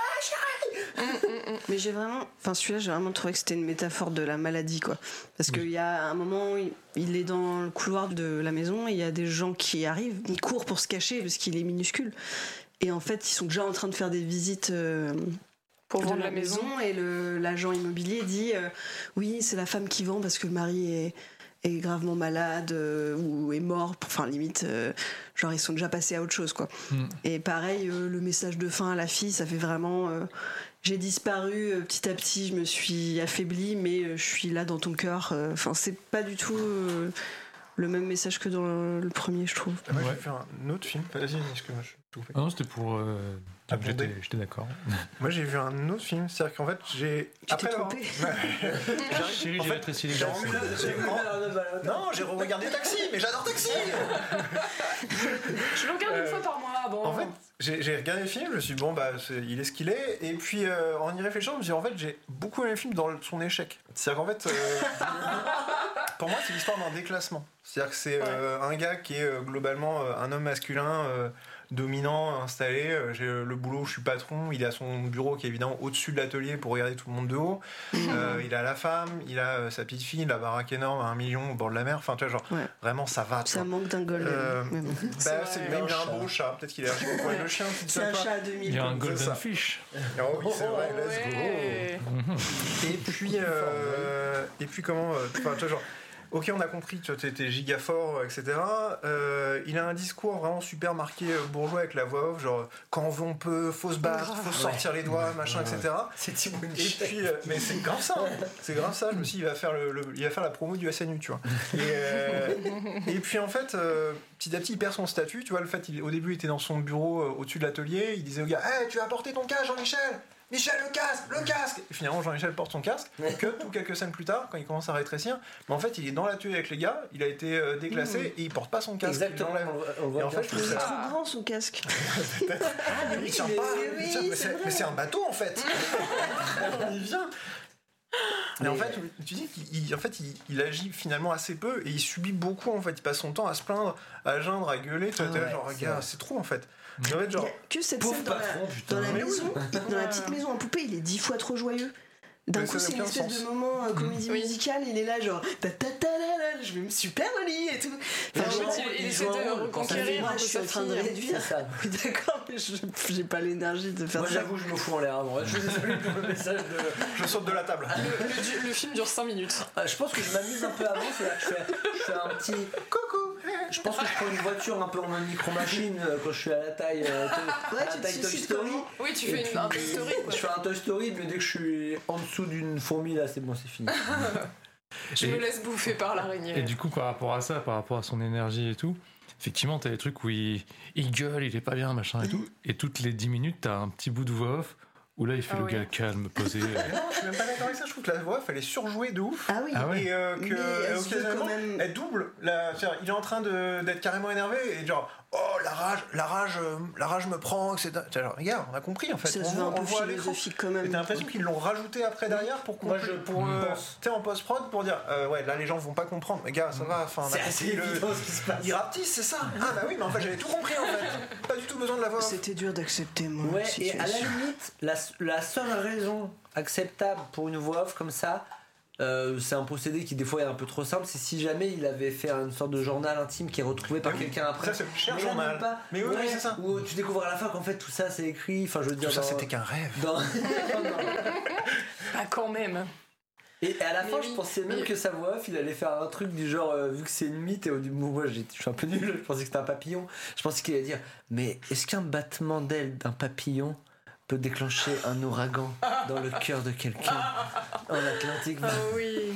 Mais j'ai vraiment, enfin celui-là, j'ai vraiment trouvé que c'était une métaphore de la maladie, quoi. Parce qu'il y a un moment, il, il est dans le couloir de la maison et il y a des gens qui arrivent, ils courent pour se cacher parce qu'il est minuscule. Et en fait, ils sont déjà en train de faire des visites euh,
Pour
de
vendre la maison.
et le, l'agent immobilier dit euh, oui, c'est la femme qui vend parce que le mari est, est gravement malade euh, ou est mort. Enfin, limite, euh, genre ils sont déjà passés à autre chose, quoi.
Mm.
Et pareil, euh, le message de fin à la fille, ça fait vraiment. Euh, j'ai disparu euh, petit à petit, je me suis affaiblie, mais euh, je suis là dans ton cœur. Enfin, c'est pas du tout euh, le même message que dans le, le premier, je trouve.
Moi,
Ouais.
j'ai fait un autre film. Vas-y, est-ce que moi, je tout fait.
Ah non, c'était pour. Euh,
Ah,
donc j'étais,
Bondé.
j'étais d'accord.
Moi, j'ai vu un autre film. C'est-à-dire qu'en fait, j'ai.
Tu t'es
l'avoir-
trompé.
Chérie,
En
j'ai
fait,
rétréci les
j'ai
gars.
envie de- j'ai- Non, j'ai regardé Taxi, mais j'adore Taxi.
Je le regarde une
Euh,
fois par mois. Bon.
En fait, j'ai j'ai regardé le film, je me suis dit, bon, bah, c'est- il est ce qu'il est. Et puis, euh, en y réfléchissant, je me suis dit, en fait, j'ai beaucoup aimé le film dans le- son échec. C'est-à-dire qu'en fait, euh, pour moi, c'est l'histoire d'un déclassement. C'est-à-dire que c'est euh, un gars qui est euh, globalement euh, un homme masculin. euh, dominant, installé, euh, j'ai euh, le boulot, je suis patron, il est à son bureau qui est évidemment au-dessus de l'atelier pour regarder tout le monde de haut, euh, il a la femme, il a euh, sa petite fille, la baraque énorme à un million au bord de la mer, enfin tu vois genre,
Ouais.
vraiment ça va. tu
Ça
vois.
manque d'un golden.
Euh,
mais bon.
Bah,
C'est
c'est
vrai.
même il a
Un
un beau chat, peut-être qu'il est allergique au poil de chien, c'est
C'est un
sympa.
chat à deux mille.
Il y a un
C'est
golden
ça.
fish.
Oh oui, c'est vrai, let's go.
Ouais.
Et puis, euh, et puis comment, euh, enfin, tu vois, genre, ok, on a compris, tu vois, t'es t'es giga fort, et cetera. Euh, il a un discours vraiment super marqué euh, bourgeois avec la voix off, genre, quand on veut, on peut, faut se battre, faut se sortir les doigts, machin, et cetera.
C'est Thibaut
Et
Inchep.
puis, euh, mais c'est grave ça, hein. C'est grave ça. Je me suis dit, il va faire, le, le- il va faire la promo du S N U, tu vois. Et, euh, et puis en fait, euh, petit à petit, il perd son statut. Tu vois, le fait, il, au début, il était dans son bureau euh, au-dessus de l'atelier. Il disait au gars, hey, tu vas apporter ton casque, Jean-Michel. Michel, le casque, le casque. Et finalement, Jean-Michel porte son casque. Que tout quelques scènes plus tard, quand il commence à rétrécir, mais en fait, il est dans l'atelier avec les gars. Il a été euh, déclassé et il porte pas son casque.
Exactement,
il l'enlève.
on le- on le voit
Et en
bien.
fait, je trouve
Il est
ça-
trop grand son casque.
il tient
mais
pas.
oui,
il tient- mais
c'est
c'est
vrai.
mais c'est un bateau en fait. On y vient. Et en fait, tu dis qu'il en fait, il, il agit finalement assez peu et il subit beaucoup en fait. Il passe son temps à se plaindre, à geindre, à gueuler. Tu vois,
Ah
t'es là,
ouais,
genre,
c'est
gars,
vrai.
c'est trop en fait. En fait,
Il
genre,
y a que cette
Pauvre
scène dans la,
patron, putain.
dans la
Mais oui.
maison, dans la petite maison en poupée, il est dix fois trop joyeux. D'un
Mais
coup,
ça
c'est
n'a
une
aucun
espèce
sens.
de moment euh, comédie
Oui.
musicale, il est là genre ta ta ta la la, je vais me super au lit et tout.
Mais
Enfin,
en
genre,
fait, il- il
joue
essaie
un
de
rôle. Quand ça
reconquérir
fait-
moi,
un
je
peu
suis en
sa
train de
fille.
réduire.
C'est ça.
Oui, d'accord, mais je- j'ai pas l'énergie de faire
Moi,
ça.
j'avoue, je me fous en l'air avant. Je suis désolé pour le message de.
je saute de la table.
Le, le du- le film dure cinq minutes.
Ah, je pense que je m'amuse un peu avant, c'est-à-dire que je fais, je fais un petit coucou. Je pense que je prends une voiture un peu en mode micro-machine euh, quand je suis à la taille, euh, to-
Ouais,
à la
tu te
taille Toy
suicides
Story.
comment
Oui, tu
Et
fais
puis,
une, un Toy Story, quoi.
Je fais un Toy Story, mais dès que je suis en dessous d'une fourmi, là, c'est bon, c'est fini.
Je
Et-
me laisse bouffer par
Et
l'araignée.
du coup, par rapport à ça, par rapport à son énergie et tout, effectivement, t'as des trucs où il, il gueule, il est pas bien, machin et tout. Et toutes les dix minutes, t'as un petit bout de voix off où là, il fait
Ah
le
oui.
gars calme, posé.
Non, je suis même pas d'accord avec ça. Je trouve que la voix, elle est surjouée de ouf.
Ah oui.
Ah ouais.
Et euh,
Mais
que
elle se veut
occasionnellement,
quand même-
elle double. La, c'est-à-dire, il est en train de, d'être carrément énervé et genre, oh la rage, la rage, euh, la rage me prend, et cetera. Alors, regarde, on a compris en fait.
Ça
on,
se veut un
on
peu
voit à l'écran.
philosophique quand même.
Et t'as l'impression qu'ils l'ont rajouté après derrière pour qu'on
Moi, je
pour euh,
pense.
tu sais en post prod pour dire euh, ouais là les gens vont pas comprendre. Mais gars ça va, enfin on a
C'est
compris
assez
le-
évident ce qui se passe.
il rapetisse c'est ça. Ah bah oui mais en fait j'avais tout compris en fait. Pas du tout besoin de la voix.
C'était dur d'accepter, moi.
Ouais,
la
et à la
situation.
limite, la, la seule raison acceptable pour une voix off comme ça, euh, c'est un procédé qui des fois est un peu trop simple, c'est si jamais il avait fait une sorte de journal intime qui est retrouvé par
Mais oui,
quelqu'un après.
ça, c'est le cher
Mais là,
journal.
même pas.
Mais oui,
Ouais,
oui, c'est ça.
Où tu découvres à la fin qu'en fait tout ça c'est écrit, enfin je veux dire.
Tout ça
dans-
c'était qu'un rêve.
dans-
Pas quand même.
Et à la
Mais
fin,
oui,
je pensais même
mais-
que sa voix off, il allait faire un truc du genre, euh, vu que c'est une mythe, et au début, moi j'ai- je suis un peu nul, je pensais que c'était un papillon. Je pensais qu'il allait dire, mais est-ce qu'un battement d'aile d'un papillon peut déclencher un ouragan dans le cœur de quelqu'un en Atlantique?
Ah oui.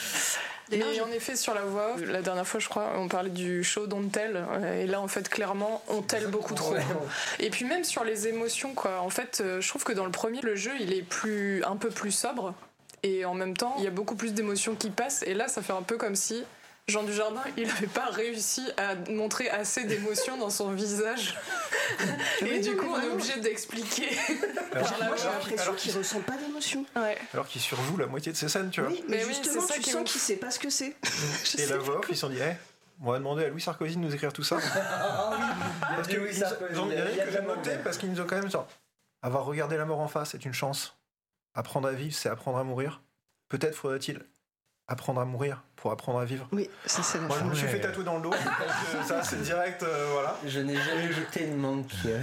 Et en effet, sur la voix off, la dernière fois, je crois, on parlait du show Don't Tell. Et là, en fait, clairement, on tell beaucoup trop.
Ouais.
Et puis même sur les émotions, quoi. En fait, euh, je trouve que dans le premier, le jeu, il est plus, un peu plus sobre. Et en même temps, il y a beaucoup plus d'émotions qui passent. Et là, ça fait un peu comme si Jean Dujardin, il n'avait pas réussi à montrer assez d'émotions dans son visage. Et
Oui,
du
non,
coup,
mais
on est
vraiment.
obligé d'expliquer.
Alors,
Par la
Moi, j'ai
voix.
l'impression
alors
qu'il
qu'il-
ressent pas d'émotion.
Ouais.
alors qu'il surjoue la moitié de ses scènes tu vois.
Oui, mais,
Mais oui,
justement,
c'est ça
tu
qui
sens
est
qu'il
ouf.
sait pas ce que c'est. Je
Et
sais
la voix
pas.
off ils se sont dit eh on va demander à Louis Sarkozy de nous écrire tout ça. Parce que
Louis
ils-
Sarkozy,
ils ont- il y en a
il
une
y a
que j'ai
vraiment
noté
bien.
parce qu'ils nous ont quand même genre avoir regardé la mort en face c'est une chance. Apprendre à vivre c'est apprendre à mourir. Peut-être faudrait-il apprendre à mourir pour apprendre à vivre.
Oui, ça c'est la
Moi je me suis
Ouais.
fait tatouer dans le dos. Donc, euh, ça c'est direct euh, voilà.
Je n'ai jamais jeté une mangue qui, euh,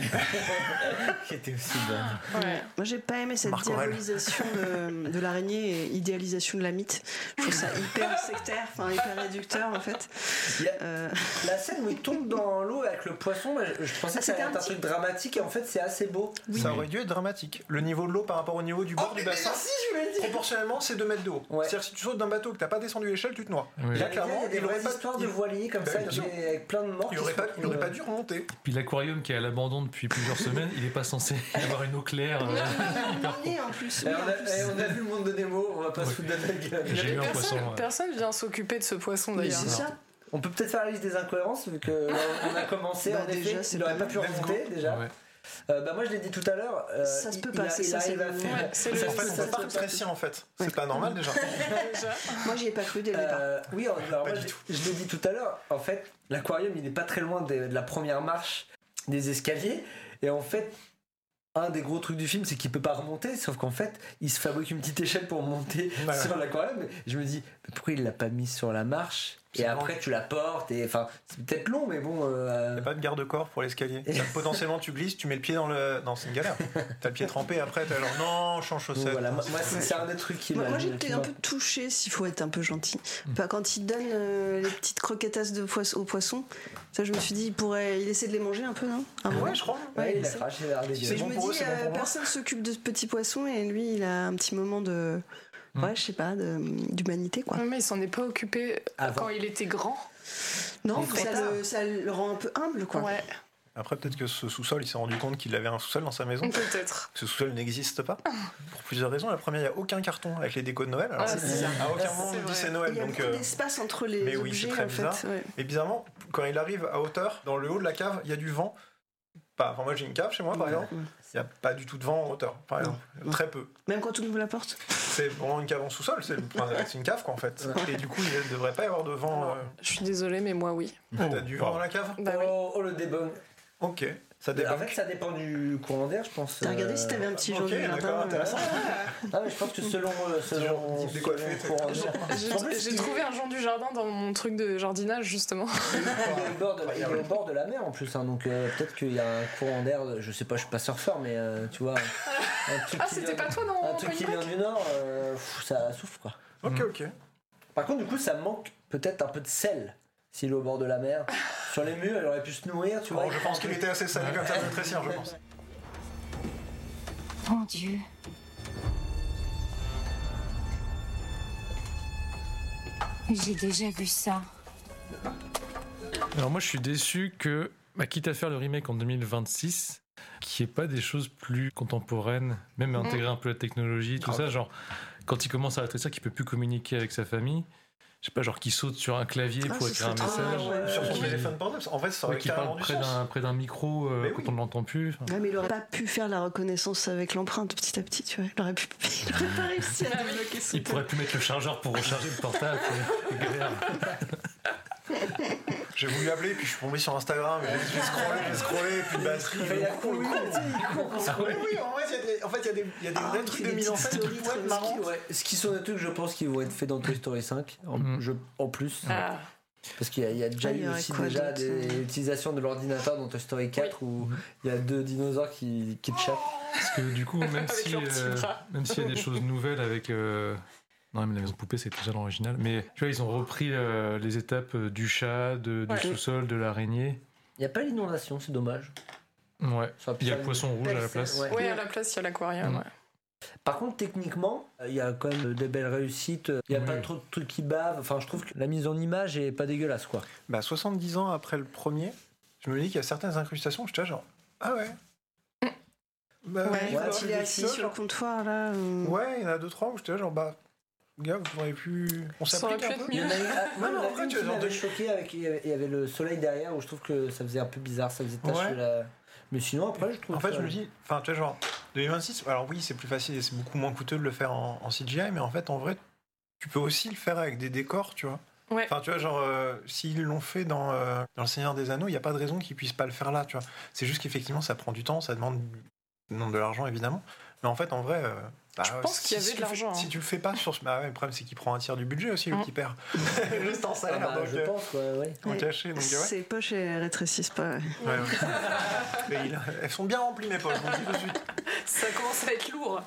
qui était aussi bonne.
Ouais.
Moi, j'ai pas aimé cette
Marc Aurèle.
diabolisation de, de l'araignée et idéalisation de la mythe. Je trouve ça hyper sectaire, enfin hyper réducteur en fait.
Il y a-
Euh,
La scène où il tombe dans l'eau avec le poisson, je, je pensais
Ah,
que ça allait
c'était
être
un
un
petit-
truc dramatique et en fait c'est assez beau.
Ça aurait dû être dramatique. Le niveau de l'eau par rapport au niveau du bord du bassin,
je voulais
proportionnellement, c'est deux mètres de haut.
Ouais.
C'est-à-dire que si tu sautes d'un bateau que t'as pas descendu l'échelle, tu te noies.
Oui.
Là, clairement,
il y a des
il aurait
vraies
pas
histoires de
il-
voiliers comme
Bah,
ça
bien sûr.
qui est- avec plein de morts.
il
qui
aurait
se
pas,
retrouvent,
il aurait
euh,
pas dû remonter.
Puis l'aquarium qui est à l'abandon depuis plusieurs semaines, il est pas censé avoir une eau claire. euh, hyper pro.
Migné en plus.
Eh,
Oui,
on,
en
a,
plus.
eh, on a vu le monde de Nemo, on va pas se foutre de la gueule.
J'ai eu un
Personne,
poisson. euh,
personne vient s'occuper de ce poisson
Mais
d'ailleurs.
c'est ça.
On peut peut-être faire la liste des incohérences vu que là, on a commencé
Bah,
en
déjà,
effet,
c'est
il aurait
pas
pas pu
mal. Let's
remonter déjà.
ouais.
Euh, bah moi je l'ai dit tout à l'heure. euh,
Ça se
il-
peut
il
pas,
a-
c'est
il
ça,
arrive
c'est
à
le-
faire.
Ouais, c'est le-
En fait, on
ça
peut pas
se
être
peut.
précis en fait.
Ouais.
C'est pas normal déjà.
Déjà.
Moi, j'y ai pas cru dès le départ.
Euh, oui, alors
Pas
moi,
du
je,
tout.
je l'ai dit tout à l'heure, en fait, l'aquarium il est pas très loin de, de la première marche des escaliers, et en fait, un des gros trucs du film, c'est qu'il peut pas remonter, sauf qu'en fait, il se fabrique une petite échelle pour monter
Ouais.
sur l'aquarium. Et je me dis, mais pourquoi il l'a pas mis sur la marche et
C'est
après tu la portes, et enfin, c'est peut-être long, mais bon. euh,
Il y a pas de garde-corps pour l'escalier. C'est-à-dire que potentiellement tu glisses, tu mets le pied dans le. Non, c'est une galère. T'as le pied trempé après, t'as genre non, change
donc
chaussette.
voilà, moi, moi, c'est
Ouais.
c'est un des trucs qui
Moi,
m'a.
moi,
qui
j'étais
m'a-
un peu touchée, s'il faut être un peu gentil. Enfin, quand il donne euh, les petites croquetasses de poisson, aux poissons, ça, je me suis dit, il pourrait, il essaie de les manger un peu, non Un moment.
Ouais, je crois.
Ouais,
Ouais,
il a
c'est-
craché vers les
C'est
Et je
bon
me
pour eux,
dis,
c'est bon
euh,
pour moi.
personne s'occupe de ce petit poisson et lui, il a un petit moment de.
Mm.
Ouais, je sais pas, de- d'humanité, quoi.
Ouais, mais il s'en est pas occupé
Avant.
quand il était grand.
Non,
Mais
ça
trop
le, ça le rend un peu humble, quoi.
Ouais,
Après, peut-être que ce sous-sol, il s'est rendu compte qu'il avait un sous-sol dans sa maison.
peut-être.
Ce sous-sol n'existe pas. Pour plusieurs raisons. La première, il n'y a aucun carton avec les décos de Noël. Alors,
Ah,
c'est
c'est
bizarre.
ça.
À aucun
C'est
moment, on
vrai.
dit c'est
Il
Noël.
y a
Donc,
beaucoup
euh,
d'espace entre les
mais oui,
objets,
c'est très
en
bizarre.
fait. Ouais.
Et bizarrement, quand il arrive à hauteur, dans le haut de la cave, il y a du vent. Pas, enfin, moi, j'ai une cave chez moi, par exemple.
Ouais.
Il n'y a pas du tout de vent en hauteur, par exemple.
Non.
Très peu.
Même quand on ouvre la porte.
C'est vraiment une cave en sous-sol. C'est enfin, c'est une cave, quoi, en fait. Et du coup, il ne devrait pas y avoir de vent. euh,
Je suis désolée, mais moi, oui.
T'as du vent dans la cave
Bah oui.
Oh, oh, le débunk.
Ok. Ça
En
dépend.
fait, ça dépend du courant d'air, je pense.
T'as regardé
euh,
si t'avais un petit
ok,
Jean du
d'accord,
Jardin.
intéressant.
Ah, mais je pense que selon. euh, selon
type décoiffé,
selon le
c'est-
courant d'air.
J'ai
En plus,
j'ai
il-
trouvé un Jean du Jardin dans mon truc de jardinage, justement.
Il est au bord de, il est au bord de la mer en plus, hein, donc euh, peut-être qu'il y a un courant d'air, je sais pas, je suis pas surfeur, mais euh, tu vois, un truc
Ah,
qui
c'était
vient-
pas toi dans
un truc qui
Point
vient du nord, euh, pff, ça souffle quoi.
Ok, ok.
Par contre, du coup, ça manque peut-être un peu de sel s'il est au bord de la mer. Sur les murs, il aurait pu se nourrir, tu vois.
Bon, je pense qu'il était assez salé comme ça de rétrécir, je pense.
Mon Dieu. J'ai déjà vu ça.
Alors moi je suis déçu que, bah, quitte à faire le remake en deux mille vingt-six, qu'il n'y ait pas des choses plus contemporaines, même intégrer un peu la technologie, tout
Ah,
ça,
ouais.
genre quand il commence à rétrécir qu'il peut plus communiquer avec sa famille, je sais pas, genre qui saute sur un clavier
Ah,
pour
ce
écrire un
serait trop
message.
bien, ouais.
Sur son
Qui-
téléphone portable, en fait, ça aurait
ouais, qui
carrément
parle
du
près
sens.
d'un, près d'un micro euh,
Mais
quand
oui.
on ne l'entend plus. Enfin,
Ouais, mais il aurait pas pu faire la reconnaissance avec l'empreinte petit à petit, tu vois. Il aurait, pu... il aurait pas réussi à débloquer son
il pourrait plus mettre le chargeur pour recharger le portable. c'est galère.
J'ai voulu appeler, puis je suis tombé sur Instagram, et j'ai j'ai scrollé, j'ai scrollé, puis batterie.
Il a couru, tu sais, il court.
Ah oui, oui, en vrai, il y a des, en fait, il y a des, il y a des
Ah,
vrais
il
trucs
fait
de
des
mise en
petites
scène qui
stories
pourraient être
trop
marrants.
Ouais, ce qui sont des trucs, je pense, qui vont être faits dans Toy Story cinq, en,
Mm.
je, en plus.
Ah.
Parce qu'il y a, il y a déjà
Ah, il y
eu
aurait
aussi
quoi
déjà
d'autre,
des
euh
utilisations de l'ordinateur dans Toy Story quatre où il y a deux dinosaures qui, qui te chappent.
Parce que du coup, même
Avec
si,
leurs petits
euh,
bras.
même s'il y a des choses nouvelles avec. euh, Non, mais la maison poupée, c'était déjà l'original. Mais tu vois, ils ont repris euh, les étapes euh, du chat, de- du
Ouais.
sous-sol, de l'araignée.
Il n'y a pas l'inondation, c'est dommage.
Ouais.
Ça aurait pu
Il y a
faire
le poisson
une
rouge à la
belle
place.
scène, ouais.
Ouais, à la place, il y a l'aquarium.
Mm.
Ouais.
Par contre, techniquement, il y a quand même des belles réussites. Il n'y a
Oui.
pas trop de trucs qui bavent. Enfin, je trouve que la mise en image est pas dégueulasse, quoi.
Bah, soixante-dix ans après le premier, je me dis qu'il y a certaines incrustations, je suis là, genre, ah ouais. Bah,
Ouais,
oui,
quand
bah,
il
des
est assis
petits
sur le
genre,
comptoir, là. euh,
Ouais, il y en a deux, trois où j'étais là, genre, bah, gars, vous auriez pu. On
Ça
s'applique
aurait pu
un
être
peu.
Il y en a, eu- ah, moi,
Non,
il y en
non,
a
en vrai,
une
tu
qui
vois, genre
m'avait
de-
choqué avec il y avait- il y avait le soleil derrière où je trouve que ça faisait un peu bizarre, ça faisait tache
Ouais.
sur la. Mais sinon, après, je trouve.
En fait,
ça-
je me dis, enfin, tu vois, genre, deux mille vingt-six, alors oui, c'est plus facile et c'est beaucoup moins coûteux de le faire en, en C G I, mais en fait, en vrai, tu peux aussi le faire avec des décors, tu vois.
Ouais.
Enfin, tu vois, genre, euh, s'ils l'ont fait dans, euh, dans Le Seigneur des Anneaux, il n'y a pas de raison qu'ils puissent pas le faire là, tu vois. C'est juste qu'effectivement, ça prend du temps, ça demande, demande de l'argent, évidemment. Mais en fait, en vrai. euh, bah,
Je pense
si-
qu'il y avait
si
de
tu le fais-
l'argent, hein.
Si tu le fais pas sur ce. Bah ouais, le problème, c'est qu'il prend un tiers du budget aussi, le
Mm.
petit père. Juste en
Ah
salaire,
bah,
donc.
je
euh,
pense, ouais, ouais.
en
Ouais.
caché, donc ouais.
Ses poches, elles rétrécissent pas. ouais.
Ouais, ouais. Mais il- elles sont bien remplies, mes poches, je vous le dis tout de suite.
Ça commence à être lourd.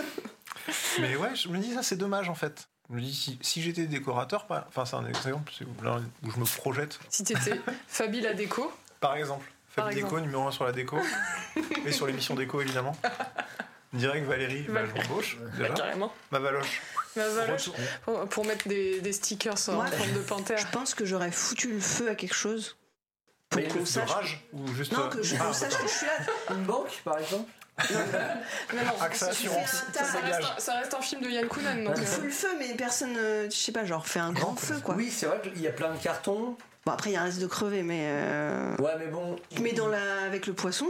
Mais ouais, je me dis ça, c'est dommage en fait. Je me dis si, si j'étais décorateur, par- enfin c'est un exemple c'est où, là où je me projette.
Si t'étais Fabi la déco,
Par exemple,
Par
Fab Déco
exemple.
numéro un sur la déco et sur l'émission déco évidemment. Direct Valérie, bah, je m'embauche
bah,
déjà.
carrément.
Ma Valoche.
Bah, voilà,
Retour.
pour, pour mettre des, des stickers en
Ouais.
forme de panthère.
Je pense que j'aurais foutu le feu à quelque chose. Pour
Mais
qu'on
de
sache.
rage ou juste.
Non, que je
Ah,
qu'on sache que je suis là.
Une banque, par exemple.
Mais non,
AXA
si tu
Assurance,
fais un-
ça
ça,
dégage.
reste un, ça reste un film de Yann Kounen. Donc,
On
euh,
fout le feu, mais personne, euh, je sais pas, genre fait un grand feu quoi.
Oui, c'est vrai qu'il y a plein de cartons.
Bon, après, il y a un risque de crever, mais. Euh...
Ouais, mais bon.
Tu mets dans la... avec le poisson.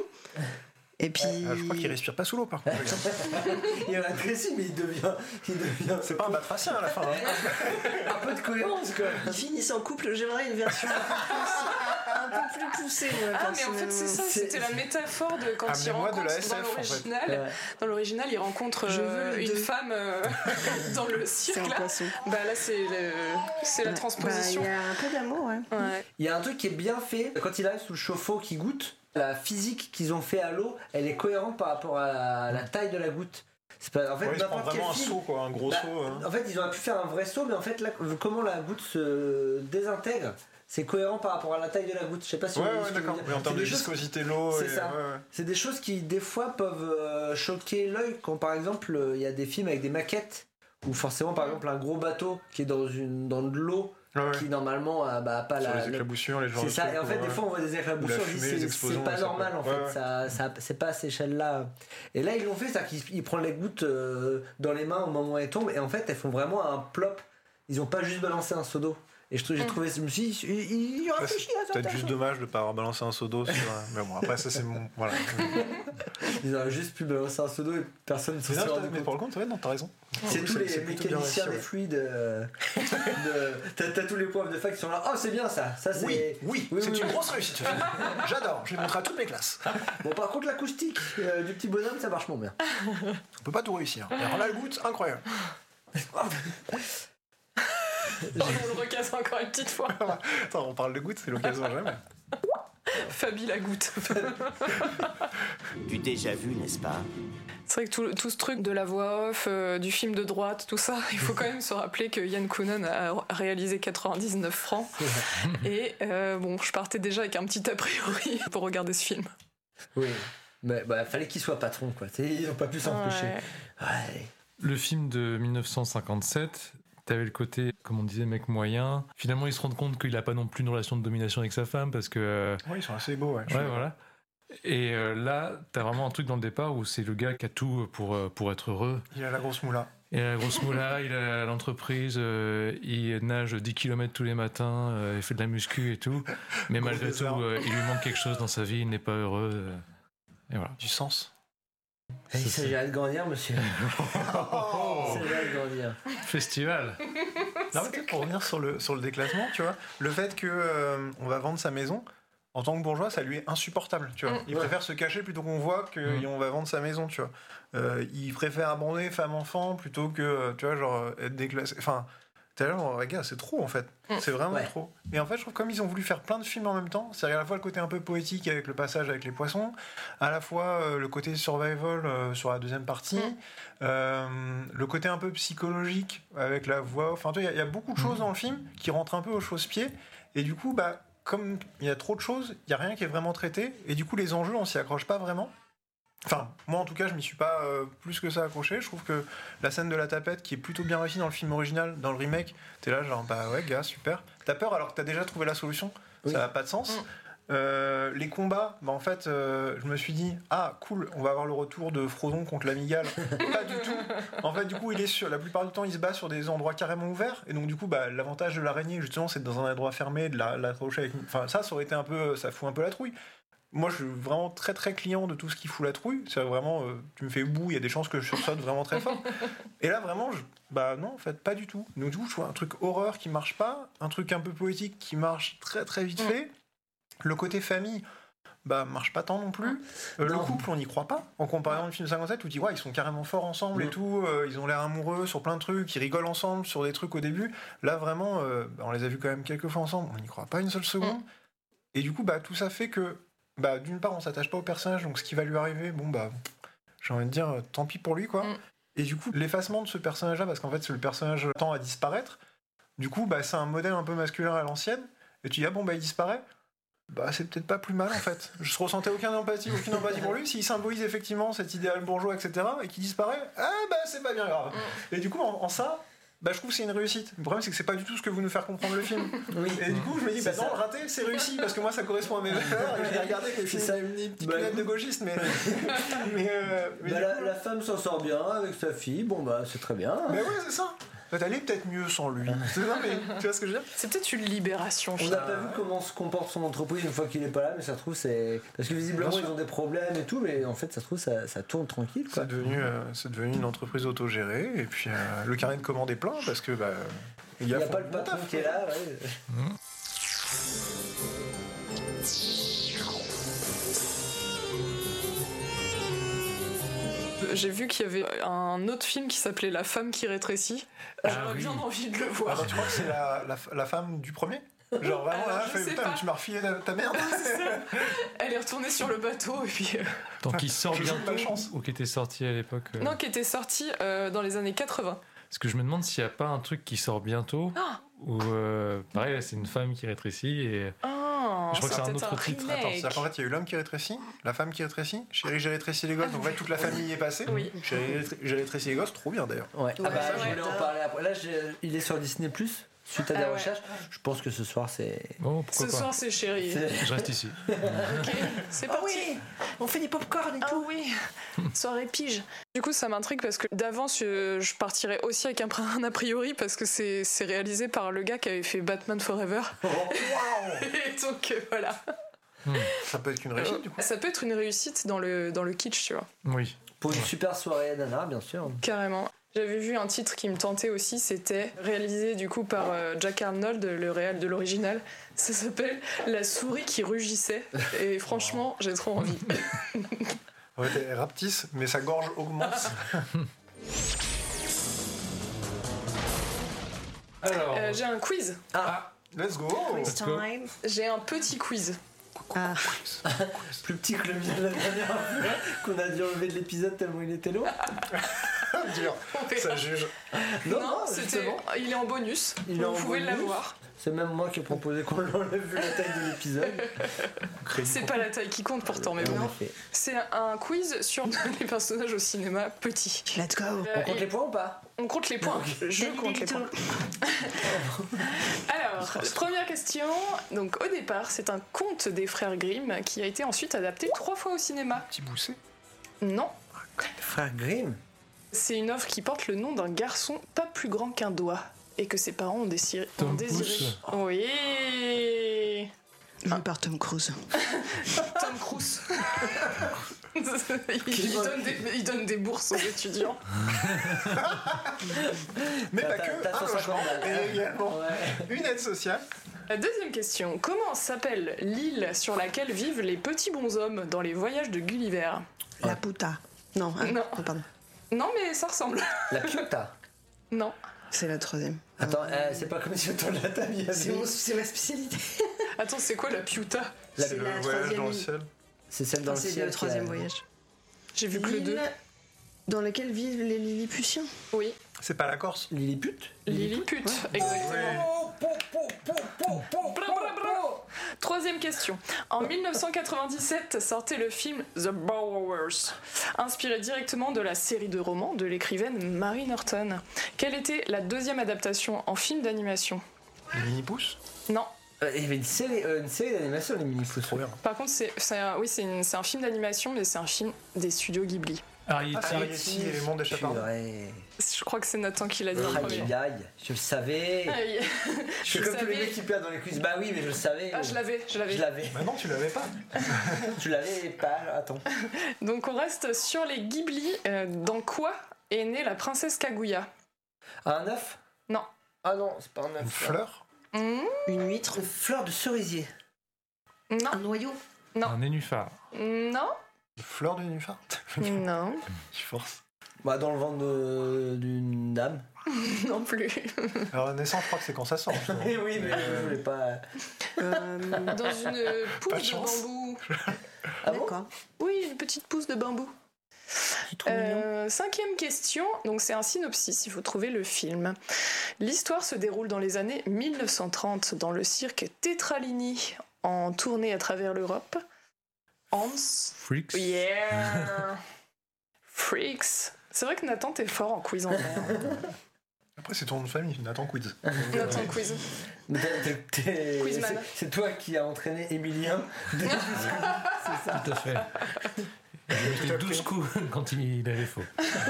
Et puis.
Ah, je crois qu'il respire pas sous l'eau par contre. le gars.
Il rétrécit, mais il devient. Il devient.
C'est pas un batracien à la fin. hein.
un peu de cohérence, quoi.
Ils finissent en couple, j'aimerais une version un peu plus, un peu plus poussée. moi,
Ah, mais en fait, c'est ça,
C'est-
c'était la métaphore de quand il
Amenez-moi
rencontre
de la S F,
dans
en fait.
l'original.
Ouais.
Dans l'original, il rencontre
Je
euh,
veux le
une
deux.
femme euh, dans le
C'est
cirque.
un
Là.
poisson.
Bah là, c'est le- c'est la
Ouais.
transposition.
Bah, il y a un peu d'amour, ouais.
Ouais.
Il y a un truc qui est bien fait. Quand il arrive sous le chauffe-eau qui goûte, la physique qu'ils ont fait à l'eau, elle est cohérente par rapport à la, la taille de la goutte. C'est pas, en fait,
Ouais, il se prend
n'importe quel
vraiment un
film-
saut quoi, un gros
Bah,
saut. hein.
En fait, ils auraient pu faire un vrai saut, mais en fait, là, comment la goutte se désintègre, c'est cohérent par rapport à la taille de la goutte. Je sais pas si
Ouais,
vous voyez
ouais,
ce que je veux
d'accord.
dire.
Mais en termes
C'est
de
des choses-
viscosité de l'eau.
C'est
et-
ça.
ouais, ouais.
C'est des choses qui, des fois, peuvent euh, choquer l'œil. Quand, par exemple, euh, il y a des films avec des maquettes, où forcément, par exemple, un gros bateau qui est dans, une, dans de l'eau,
Ouais, ouais.
qui normalement a bah, pas
Sur
la.
les
le-
éclaboussures, les genres
C'est
de
ça,
trucs,
et en fait,
ouais.
des fois, on voit des éclaboussures,
Ou la
on se dit,
fumée, les
c'est-
explosions,
c'est pas
ça
normal,
peut-
en fait,
ouais, ouais.
Ça, ça, c'est pas à cette échelle-là. Et là, ils l'ont fait, c'est-à-dire qu'ils ils prennent les gouttes euh, dans les mains au moment où elles tombent, et en fait, elles font vraiment un plop. Ils ont pas juste balancé un seau d'eau. Et je trouve, j'ai trouvé, je me suis dit, il, il, il réfléchit à ça.
Peut-être juste dommage de pas avoir balancé un seau d'eau sur. un- Mais bon, après, ça c'est mon. Voilà.
Ils auraient juste pu balancer un seau d'eau et personne ne se
Mais non,
serait
t'as-
rendu
mais
compte.
pour le compte, ouais, non, t'as raison.
C'est
Oui,
tous les
c'est plutôt bien
mécaniciens
réussi,
des
ouais.
fluides. euh, de- T'as t'as tous les profs de fac qui sont là. Oh, c'est bien ça. Ça, c'est.
Oui, oui,
Oui,
c'est
oui,
une
oui.
grosse réussite ce film. J'adore, je l'ai montré à toutes mes classes.
Bon, par contre, l'acoustique euh, du petit bonhomme, ça marche moins bien.
On peut pas tout réussir. Et alors là, le goutte, incroyable.
On le recasse encore une petite fois.
Attends, on parle de goutte, c'est l'occasion jamais.
Fabi la goutte.
Du déjà vu, n'est-ce pas?
C'est vrai que tout, tout ce truc de la voix off, euh, du film de droite, tout ça, il faut quand même se rappeler que Yann Kounen a réalisé quatre-vingt-dix-neuf francs. Et euh, bon, je partais déjà avec un petit a priori pour regarder ce film.
Oui. Mais bah, fallait qu'il soit patron, quoi. T'sais, ils ont pas pu s'empêcher.
Ouais.
Ouais.
Le film de dix-neuf cent cinquante-sept, t'avais le côté, comme on disait, mec moyen. Finalement, ils se rendent compte qu'il a pas non plus une relation de domination avec sa femme parce que.
Oui, ils sont assez beaux, ouais.
Ouais, voilà. Et euh, là, t'as vraiment un truc dans le départ où c'est le gars qui a tout pour, euh, pour être heureux.
Il a la grosse moula.
Il a la grosse moula, il a l'entreprise, euh, il nage dix kilomètres tous les matins, euh, il fait de la muscu et tout. Mais
Gros
malgré tout,
désert.
euh, il lui manque quelque chose dans sa vie, il n'est pas heureux. euh, et voilà.
Du sens.
Il s'agirait de grandir, monsieur. Il s'agirait de grandir.
Festival.
Non, mais peut-être pour revenir sur le, sur le déclassement, tu vois, le fait que euh, on va vendre sa maison, en tant que bourgeois, ça lui est insupportable, tu vois.
Mm.
Il
Ouais.
préfère se cacher plutôt qu'on voit qu'on
Mm.
va vendre sa maison, tu vois. Euh, il préfère abandonner femme-enfant plutôt que, tu vois, genre, être déclassé. Enfin, t'es là, genre, gars, c'est trop, en fait.
Mm.
C'est vraiment
Ouais.
trop. Et en fait, je trouve comme ils ont voulu faire plein de films en même temps, c'est à la fois le côté un peu poétique avec le passage avec les poissons, à la fois euh, le côté survival euh, sur la deuxième partie,
Mm.
euh, le côté un peu psychologique avec la voix. Enfin, tu vois, il y, a- il y a beaucoup de choses dans le film qui rentrent un peu au chausse-pied. Et du coup, bah, comme il y a trop de choses, il n'y a rien qui est vraiment traité. Et du coup, les enjeux, on s'y accroche pas vraiment. Enfin, moi en tout cas, je m'y suis pas euh, plus que ça accroché. Je trouve que la scène de la tapette, qui est plutôt bien réussie dans le film original, dans le remake, t'es là, genre, bah ouais, gars, super. T'as peur alors que t'as déjà trouvé la solution.
Oui.
Ça n'a pas de sens.
Mm.
Euh, les combats, bah en fait, euh, je me suis dit, ah cool, on va avoir le retour de Frodon contre l'amigale. Pas du tout. En fait, du coup, il est sur, la plupart du temps, il se bat sur des endroits carrément ouverts. Et donc, du coup, bah, l'avantage de l'araignée, justement, c'est dans un endroit fermé, de la, la accrocher avec. Enfin, ça, ça aurait été un peu, ça fout un peu la trouille. Moi, je suis vraiment très très client de tout ce qui fout la trouille. C'est vraiment, euh, tu me fais bout, il y a des chances que je sursaute vraiment très fort. Et là, vraiment, je, bah non, en fait, pas du tout. Donc, du coup, je vois un truc horreur qui marche pas, un truc un peu poétique qui marche très très vite fait. Le côté famille, bah, marche pas tant non plus. Euh, le
Non.
couple, on n'y croit pas. En comparaison du film cinquante-sept, où tu dis, ouais, ils sont carrément forts ensemble
Mm.
et tout, euh, ils ont l'air amoureux sur plein de trucs, ils rigolent ensemble sur des trucs au début. Là, vraiment, euh, bah, on les a vus quand même quelques fois ensemble, on n'y croit pas une seule seconde. Et du coup, bah, tout ça fait que, bah, d'une part, on s'attache pas au personnage, donc ce qui va lui arriver, bon, bah, j'ai envie de dire, euh, tant pis pour lui, quoi.
Mm.
Et du coup, l'effacement de ce personnage-là, parce qu'en fait, c'est le personnage tend à disparaître, du coup, bah, c'est un modèle un peu masculin à l'ancienne, et tu dis, ah bon, bah, il disparaît. Bah, c'est peut-être pas plus mal en fait. Je ressentais aucune empathie, aucune empathie pour lui. S'il symbolise effectivement cet idéal bourgeois, et cetera, et qu'il disparaît, ah bah c'est pas bien grave. Et du coup, en, en ça, bah, je trouve que c'est une réussite. Le problème, c'est que c'est pas du tout ce que vous nous faire comprendre le film.
Oui.
Et du coup, je me dis, bah
C'est
non,
ça.
le raté, c'est réussi, parce que moi, ça correspond à mes valeurs, et je l'ai regardé avec les
C'est
films,
ça.
une petite
Bah,
lunette de
écoute.
gauchiste, mais. mais, euh, mais
Bah,
du
la,
coup-
la femme s'en sort bien avec sa fille, bon bah c'est très bien.
mais ouais, c'est ça. Bah, t'allais peut-être mieux sans lui. C'est ça, mais tu vois ce que je veux dire?
C'est peut-être une libération.
On n'a pas vu comment se comporte son entreprise une fois qu'il est pas là, mais ça se trouve c'est. Parce que visiblement
Bien sûr.
ils ont des problèmes et tout, mais en fait ça se trouve ça, ça tourne tranquille quoi.
C'est devenu, euh, c'est devenu une entreprise autogérée, et puis euh, le carnet de commande est plein, parce que, bah.
Il n'y a
font
pas le
bon
patron
taf.
qui est là, ouais.
J'ai vu qu'il y avait un autre film qui s'appelait La femme qui rétrécit.
Ah
J'aurais
oui.
bien envie de le
Ah
voir.
bah, tu crois que c'est la, la, la femme du premier? Genre vraiment,
Alors,
là,
je
fait,
sais
putain,
pas.
mais tu m'as refilé ta, ta merde.
Elle est retournée sur le bateau et puis. euh,
Donc il sort
Je joue de
bientôt
malchance.
ou qui était sorti à l'époque euh,
Non, qui était sorti euh, dans les années quatre-vingts.
Parce que je me demande s'il n'y a pas un truc qui sort bientôt
Ah
où euh, pareil là, c'est une femme qui rétrécit et
Ah,
Je crois que c'est un
peut-être
autre titre.
remake.
Attends, c'est-à-dire qu'en fait, il y a eu l'homme qui rétrécit, la femme qui rétrécit, chérie, j'ai rétréci les gosses, donc en fait, toute la famille y est passée.
Oui.
Chérie, j'ai rétré- j'ai rétréci les gosses, trop bien d'ailleurs.
Ouais. Ah
Ouais,
bah je
ouais,
voulais en
ouais.
parler après. Là j'ai- il est sur Disney plus suite à des
Ah ouais.
recherches. Je pense que ce soir c'est.
oh pourquoi
Ce
pas
soir, c'est chéri.
c'est-
je reste ici.
Ok, c'est parti.
on fait des popcorn et
Ah oui, soirée pige. Du coup, ça m'intrigue parce que d'avance, je, je partirais aussi avec un, un a priori parce que c'est c'est réalisé par le gars qui avait fait Batman Forever.
Oh, waouh.
Et donc euh, voilà.
Ça peut être qu'une réussite du coup.
Ça peut être une réussite dans le, dans le kitsch, tu vois.
Oui.
Pour une super soirée à Nana, bien sûr.
Carrément. J'avais vu un titre qui me tentait aussi, c'était réalisé du coup par euh, Jack Arnold, le réal de l'original. Ça s'appelle La souris qui rugissait. Et franchement, j'ai trop envie.
Ouais, t'es rapetisse, mais sa gorge augmente.
Alors,
Euh, j'ai un quiz.
ah,
Let's go.
Quiz
Let's go.
time.
J'ai un petit quiz.
Ah.
Plus petit que le mien de la dernière fois, qu'on a dû enlever de l'épisode tellement il était long.
Dur.
On verra.
Ça juge.
Non,
Non,
non,
c'était.
justement.
Il est en bonus.
Il est
Vous
en
pouvez
bonus.
l'avoir.
C'est même moi qui ai proposé qu'on enlève vu la taille de l'épisode.
C'est pas la taille qui compte pourtant, mais bon. C'est un quiz sur les personnages au cinéma petits.
Let's go.
Euh,
On compte
et-
les points ou pas?
On compte les points. Je compte les points. Alors, première question. Donc, au départ, c'est un conte des frères Grimm qui a été ensuite adapté trois fois au cinéma.
Petit boussé.
Non.
Frère Grimm.
C'est une œuvre qui porte le nom d'un garçon pas plus grand qu'un doigt et que ses parents ont, désiré.
Tom
ont désiré.
Cruise.
Oui.
Joué par Tom Cruise.
Tom Cruise. il, il donne des, il donne des bourses aux étudiants.
Mais
T'as-
pas que,
t'as
un
cent cinquante
logement
balles.
et également
Ouais.
une aide sociale.
La deuxième question. Comment s'appelle l'île sur laquelle vivent les petits bonshommes dans les voyages de Gulliver?
La puta. Non, hein,
Non.
oh, pardon.
Non, mais ça ressemble.
La Piuta.
Non.
C'est la troisième.
Attends, euh, c'est pas comme si autour de la table il y avait-
C'est mon- c'est ma spécialité.
Attends, c'est quoi la piuta?
La-
C'est
Le
la
voyage
troisième
dans le
île.
ciel.
C'est celle dans
Enfin,
le
c'est
ciel.
le
qui
troisième
a-
voyage.
J'ai vu que le deux.
L'île dans laquelle vivent les Lilliputiens.
Oui.
C'est pas la Corse.
Lilliput.
Lilliput, exactement.
Po, po, po, po, po,
Bra,
po,
bra, bra.
po.
Troisième question. En mille neuf cent quatre-vingt-dix-sept sortait le film The Borrowers, inspiré directement de la série de romans de l'écrivaine Mary Norton. Quelle était la deuxième adaptation en film d'animation?
Les mini-pousses.
Non.
Euh, Il y avait une série, euh, une série d'animation, les mini-fous.
Trop bien.
Par contre, c'est, c'est un, oui, c'est, une- c'est un film d'animation, mais c'est un film des studios Ghibli.
Ariety.
Ah, Ariety et les mondes des chapards.
Purée.
Je crois que c'est Nathan qui l'a dit en
Aïe,
premier.
aïe, aïe. Je le savais.
Aïe.
Je suis
je
comme tous les
savais.
mecs qui perdent dans les quiz. Bah oui, mais je le savais.
Ah, je l'avais, je l'avais.
Je l'avais.
Bah non, tu l'avais pas.
Tu l'avais pas. Attends.
Donc on reste sur les Ghibli. Euh, dans quoi est née la princesse Kaguya?
Un œuf?
Non.
Ah non, c'est pas un œuf.
Une fleur.
Hmm
Une huître.
Une fleur de cerisier.
Non.
Un noyau.
Non.
Un nénuphar.
Non.
Une fleur de nénuphar.
Non.
Je force.
Bah dans le ventre de- d'une dame.
Non plus.
Alors la naissance, je crois que c'est quand ça sort. justement.
Eh oui, mais je voulais pas.
Euh,
Dans une pousse
Pas de
de,
chance.
bambou.
Ah bon?
D'accord.
Oui, une petite pousse de bambou.
C'est trop mignon.
Euh, cinquième question, donc c'est un synopsis, il faut trouver le film. L'histoire se déroule dans les années mille neuf cent trente dans le cirque Tetralini, en tournée à travers l'Europe. Hans.
Freaks.
Yeah. Freaks. C'est vrai que Nathan, t'es fort en quiz en vrai.
Après, c'est ton nom de famille, Nathan Quiz.
Nathan quiz.
Mais t'es- t'es- t'es-
Quizman.
c'est- C'est toi qui as entraîné Emilien.
Tout à fait. Il a mis douze coups quand il avait faux.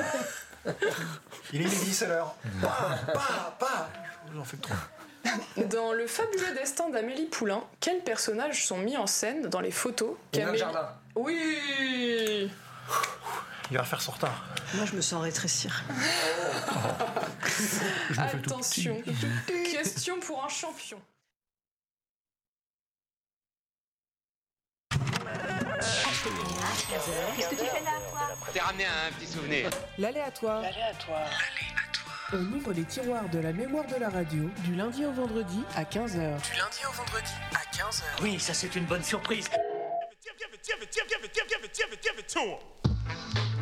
Il est midi, c'est l'heure. Pas, pas, pas. J'en fais trop.
Dans Le fabuleux destin d'Amélie Poulain, quels personnages sont mis en scène dans les photos
Enoch
qu'Amélie...
Jardin.
Oui.
Il va faire son retard.
Moi, je me sens rétrécir.
Je me fais tout
Attention.
petit.
Question pour un champion.
Qu'est-ce que tu fais là, toi?
T'es ramené à un petit souvenir.
L'aléatoire.
L'aléatoire.
On ouvre les tiroirs de la mémoire de la radio du lundi au vendredi à quinze heures.
Du lundi au vendredi à quinze heures.
Oui, ça c'est une bonne surprise.
Give it, give it, give it, give it, give it, give it, give it, give it to him.